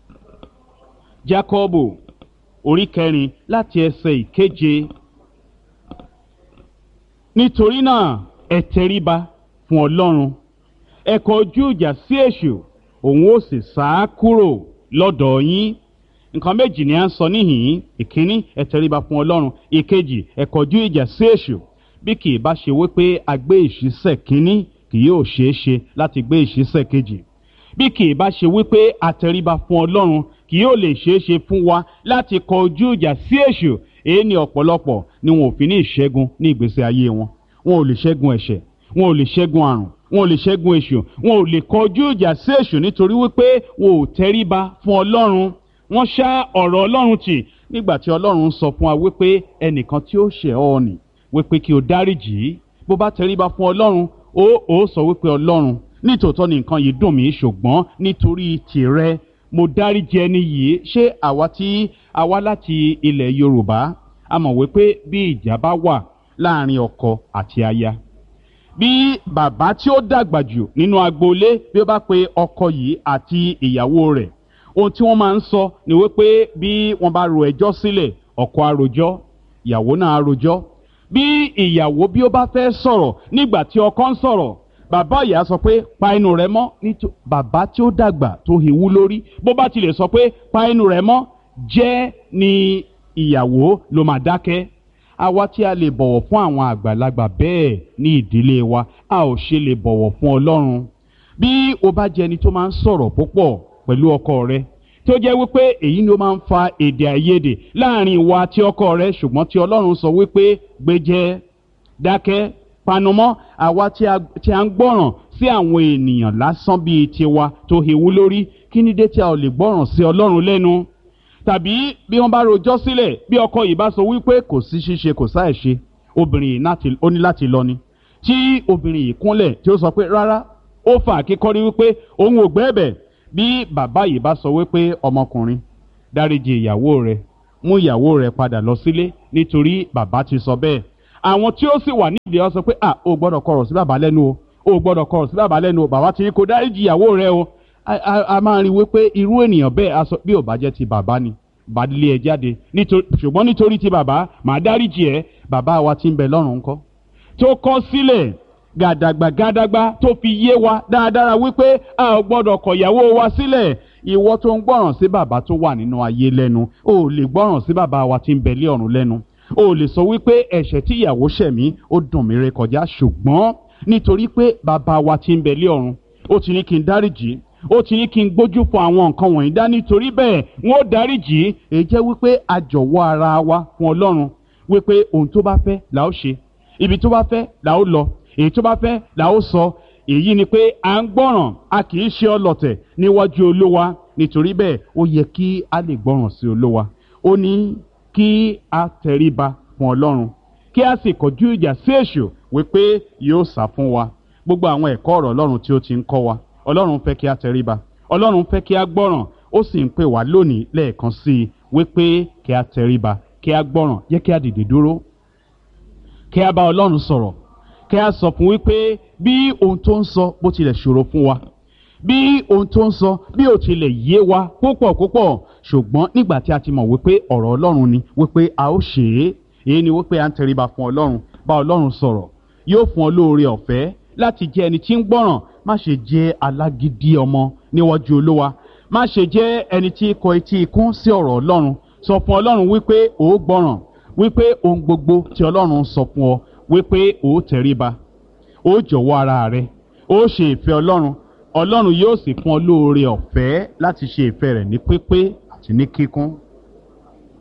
Jákọ́bù orí kẹrin láti ẹsẹ̀ ìkeje. Nítorí náà ẹ tẹríba fún Ọlọ́run, ẹ kọjú ìjà sí èṣù, òun ó sì sá kúrò lọ́dọ̀ yín. Nǹkan méjì ni à ń sọ níhìn-ín. Ìkíní, ẹ tẹríba fún Ọlọ́run. Ìkejì, ẹ kọjú ìjà sí èṣù. Bí kì í bá ṣe wípé a gbé ìṣísẹ̀ kínní, kì yóò ṣeé ṣe láti gbé ìṣísẹ̀ kejì. Bí kì í bá ṣe wípé a tẹríba fún Ọlọ́run, kì yóò lè ṣeé ṣe fún wa láti kọjú ìjà sí èṣù. Èyí ni ọ̀pọ̀lọpọ̀ ni wọn ò fi ní ìṣẹ́gun ní ìgbésí ayé wọn. Wọn ò lè ṣẹ́gun ẹ̀ṣẹ̀, wọn ò lè ṣẹ́gun àrùn, wọn ò lè ṣẹ́gun èṣù, wọn ò lè kọjú ìjà sí èṣù nítorí wípé wọn ò tẹríba fún Ọlọ́run. Wọ́n ṣá ọ̀rọ̀ Ọlọ́run tì nígbà tí Ọlọ́run sọ fún wa wípé ẹnìkan tí ó ṣẹ̀ ọ́ nì wípé kí o dáríjì í. Bó bá tẹríba fún Ọlọ́run, ó ó sọ wípé Ọlọ́run, nítòótọ́ ni nǹkan yìí dùn mí, ṣùgbọ́n nítorí tìrẹ mo dáríjì ẹni yìí. Ṣé àwa tí a wá láti ilẹ̀ Yorùbá, a mọ̀ wípé bí ìjà bá wà láàrin ọkọ àti aya, bí bàbá tí ó dàgbà jù nínú agboolé bí ó bá pe ọkọ yìí àti ìyàwó rẹ̀, ohun tí wọ́n máa ń sọ ni wípé bí wọ́n bá ro ẹjọ́ sílẹ̀, ọkọ á rojọ́, ìyàwó náà á rojọ́. Bí ìyàwó bí ó bá fẹ́ sọ̀rọ̀ nígbà tí ọkọ ń sọ̀rọ̀, bàbá ìyá sọ pé pa ẹnu rẹ mọ́. Nítorí bàbá tí ó dàgbà tó hewú lórí, bó bá tilẹ̀ sọ pé pa ẹnu rẹ mọ́, jẹ́ ni ìyàwó ló máa dákẹ́. Àwa tí a lè bọ̀wọ̀ fún àwọn àgbàlagbà bẹ́ẹ̀ ní ìdílé wa, a ò ṣe lè bọ̀wọ̀ fún Ọlọ́run. Bí o bá jẹ́ ẹni tó máa ń sọ̀rọ̀ púpọ̀ pẹ̀lú ọkọ rẹ, tó jẹ́ wípé èyí ni ó máa ń fa èdè àìyedè láàrin ìwọ àti ọkọ rẹ, ṣùgbọ́n tí Ọlọ́run sọ wípé gbéjẹ́, dákẹ́, panumọ́. Àwa tí a ń gbọ́ràn sí àwọn ènìyàn lásán bíi tiwa tó hewú lórí, kí ni dé tí a ò lè gbọ́ràn sí Ọlọ́run lẹ́nu? Tàbí bí wọ́n bá rojọ́ sílẹ̀, bí ọkọ yìí bá sọ wípé kò sí ṣíṣe kò sáì ṣe, obìnrin yìí ó ní láti lọ ni. tí obìnrin yìí kúnlẹ̀ tí ó sọ pé rárá, ó fà kíkọ́rí wípé òun ò gbẹ́bẹ̀. Bí bàbá yìí bá sọ wípé ọmọkùnrin dáríjì ìyàwó rẹ, mú ìyàwó rẹ padà lọ sílé nítorí bàbá ti sọ bẹ́ẹ̀, àwọn tí ó sì wà nídìí ọ sọ pé à ó gbọ́dọ̀ kọ̀rọ̀ sí bàbá lẹ́nu o, ó gbọ́dọ̀ kọ̀rọ̀ sí bàbá lẹ́nu o, bàbá ti ní kó dáríjì ìyàwó rẹ o. a, a, a máa rí wípé irú ènìyàn bẹ́ẹ̀ aṣọ bí ò bá jẹ́ ti bàbá ni bá lé ẹ jáde, ṣùgbọ́n nítorí ti bàbá màá dáríjì ẹ. Bàbá wa tí ń bẹ lọ́run ńkọ́, tó kọ̀ sílẹ̀ gàdàgbà gàdàgbà tó fi yé wa dáadáa wípé a ò gbọ́dọ̀ kọ̀ ìyàwó wa sílẹ̀. Ìwọ tó ń gbọ́ràn sí bàbá tó wà nínú ayé lẹ́nu, o ò lè gbọ́ràn sí bàbá wa tí ń bẹ lé ọ̀run lẹ́nu. O ò lè sọ wípé ẹ̀ṣẹ̀ tí ìyàwó ṣẹ̀ mí ó dùn mí ré kọjá, ṣùgbọ́n nítorí pé bàbá wa tí ń bẹ lé ọ̀run ó ti ní kí n dáríjì, ó ti ní kí n gbójú fún àwọn nǹkan wọ̀nyí dá, nítorí bẹ́ẹ̀ wọ́n ó dáríjì. Èyí jẹ́ wípé a jọ̀wọ́ ara wa fún Ọlọ́run wípé ohun tó bá fẹ́ là ó ṣe, ibi tó bá fẹ́ là ó lọ, èyí tó bá fẹ́ là ó sọ. Èyí ni pé à ń gbọ́ràn, a kì í ṣe ọlọ̀tẹ̀ níwájú Olúwa. Nítorí bẹ́ẹ̀ ó yẹ kí a lè gbọ́ràn sí Olúwa. Ó ní kí a tẹríba fún Ọlọ́run, kí a sì kọjú ìjà sí èṣù wípé yóò sá fún wa. Gbogbo àwọn ẹ̀kọ́ ọ̀rọ̀ Ọlọ́run tí ó ti ń kọ́ wa, Ọlọ́run fẹ́ kí a tẹríba, Ọlọ́run fẹ́ kí a gbọ́ràn, ó sì ń pè wá lónìí lẹ́ẹ̀kan sí i wípé kí a tẹríba, kí a gbọ́ràn. Jẹ́ kí a dìde dúró, kí a bá Ọlọ́run sọ̀rọ̀, kí a sọ fún wípé bí ohun tó ń sọ bó tilẹ̀ ṣòro fún wa, bí ohun tó ń sọ bí ó tilẹ̀ yé wa púpọ̀ púpọ̀, ṣùgbọ́n nígbà tí a ti mọ̀ wípé ọ̀rọ̀ Ọlọ́run ni wípé a ó ṣe é. Èyí ni wípé à ń tẹríba fún Ọlọ́run, bá Ọlọ́run sọ̀rọ̀, yóò fún ọ lóore ọ̀fẹ́ láti jẹ́ ẹni tí ń gbọ́ràn. Má ṣe jẹ́ alágídí ọmọ níwájú Olúwa, má ṣe jẹ́ ẹni tí kọ etí ikún sí ọ̀rọ̀ Ọlọ́run. Sọ fún Ọlọ́run wípé ó gbọ́ràn, wípé ohun gbogbo tí Ọlọ́run sọ fún ọ wípé ó tẹríba, ó jọ̀wọ́ ara rẹ, ó ṣe ìfẹ́ Ọlọ́run. Ọlọ́run yóò sì fún ọ lóore ọ̀fẹ́ láti ṣe ìfẹ́ rẹ̀ ní pípé àti ní kíkún.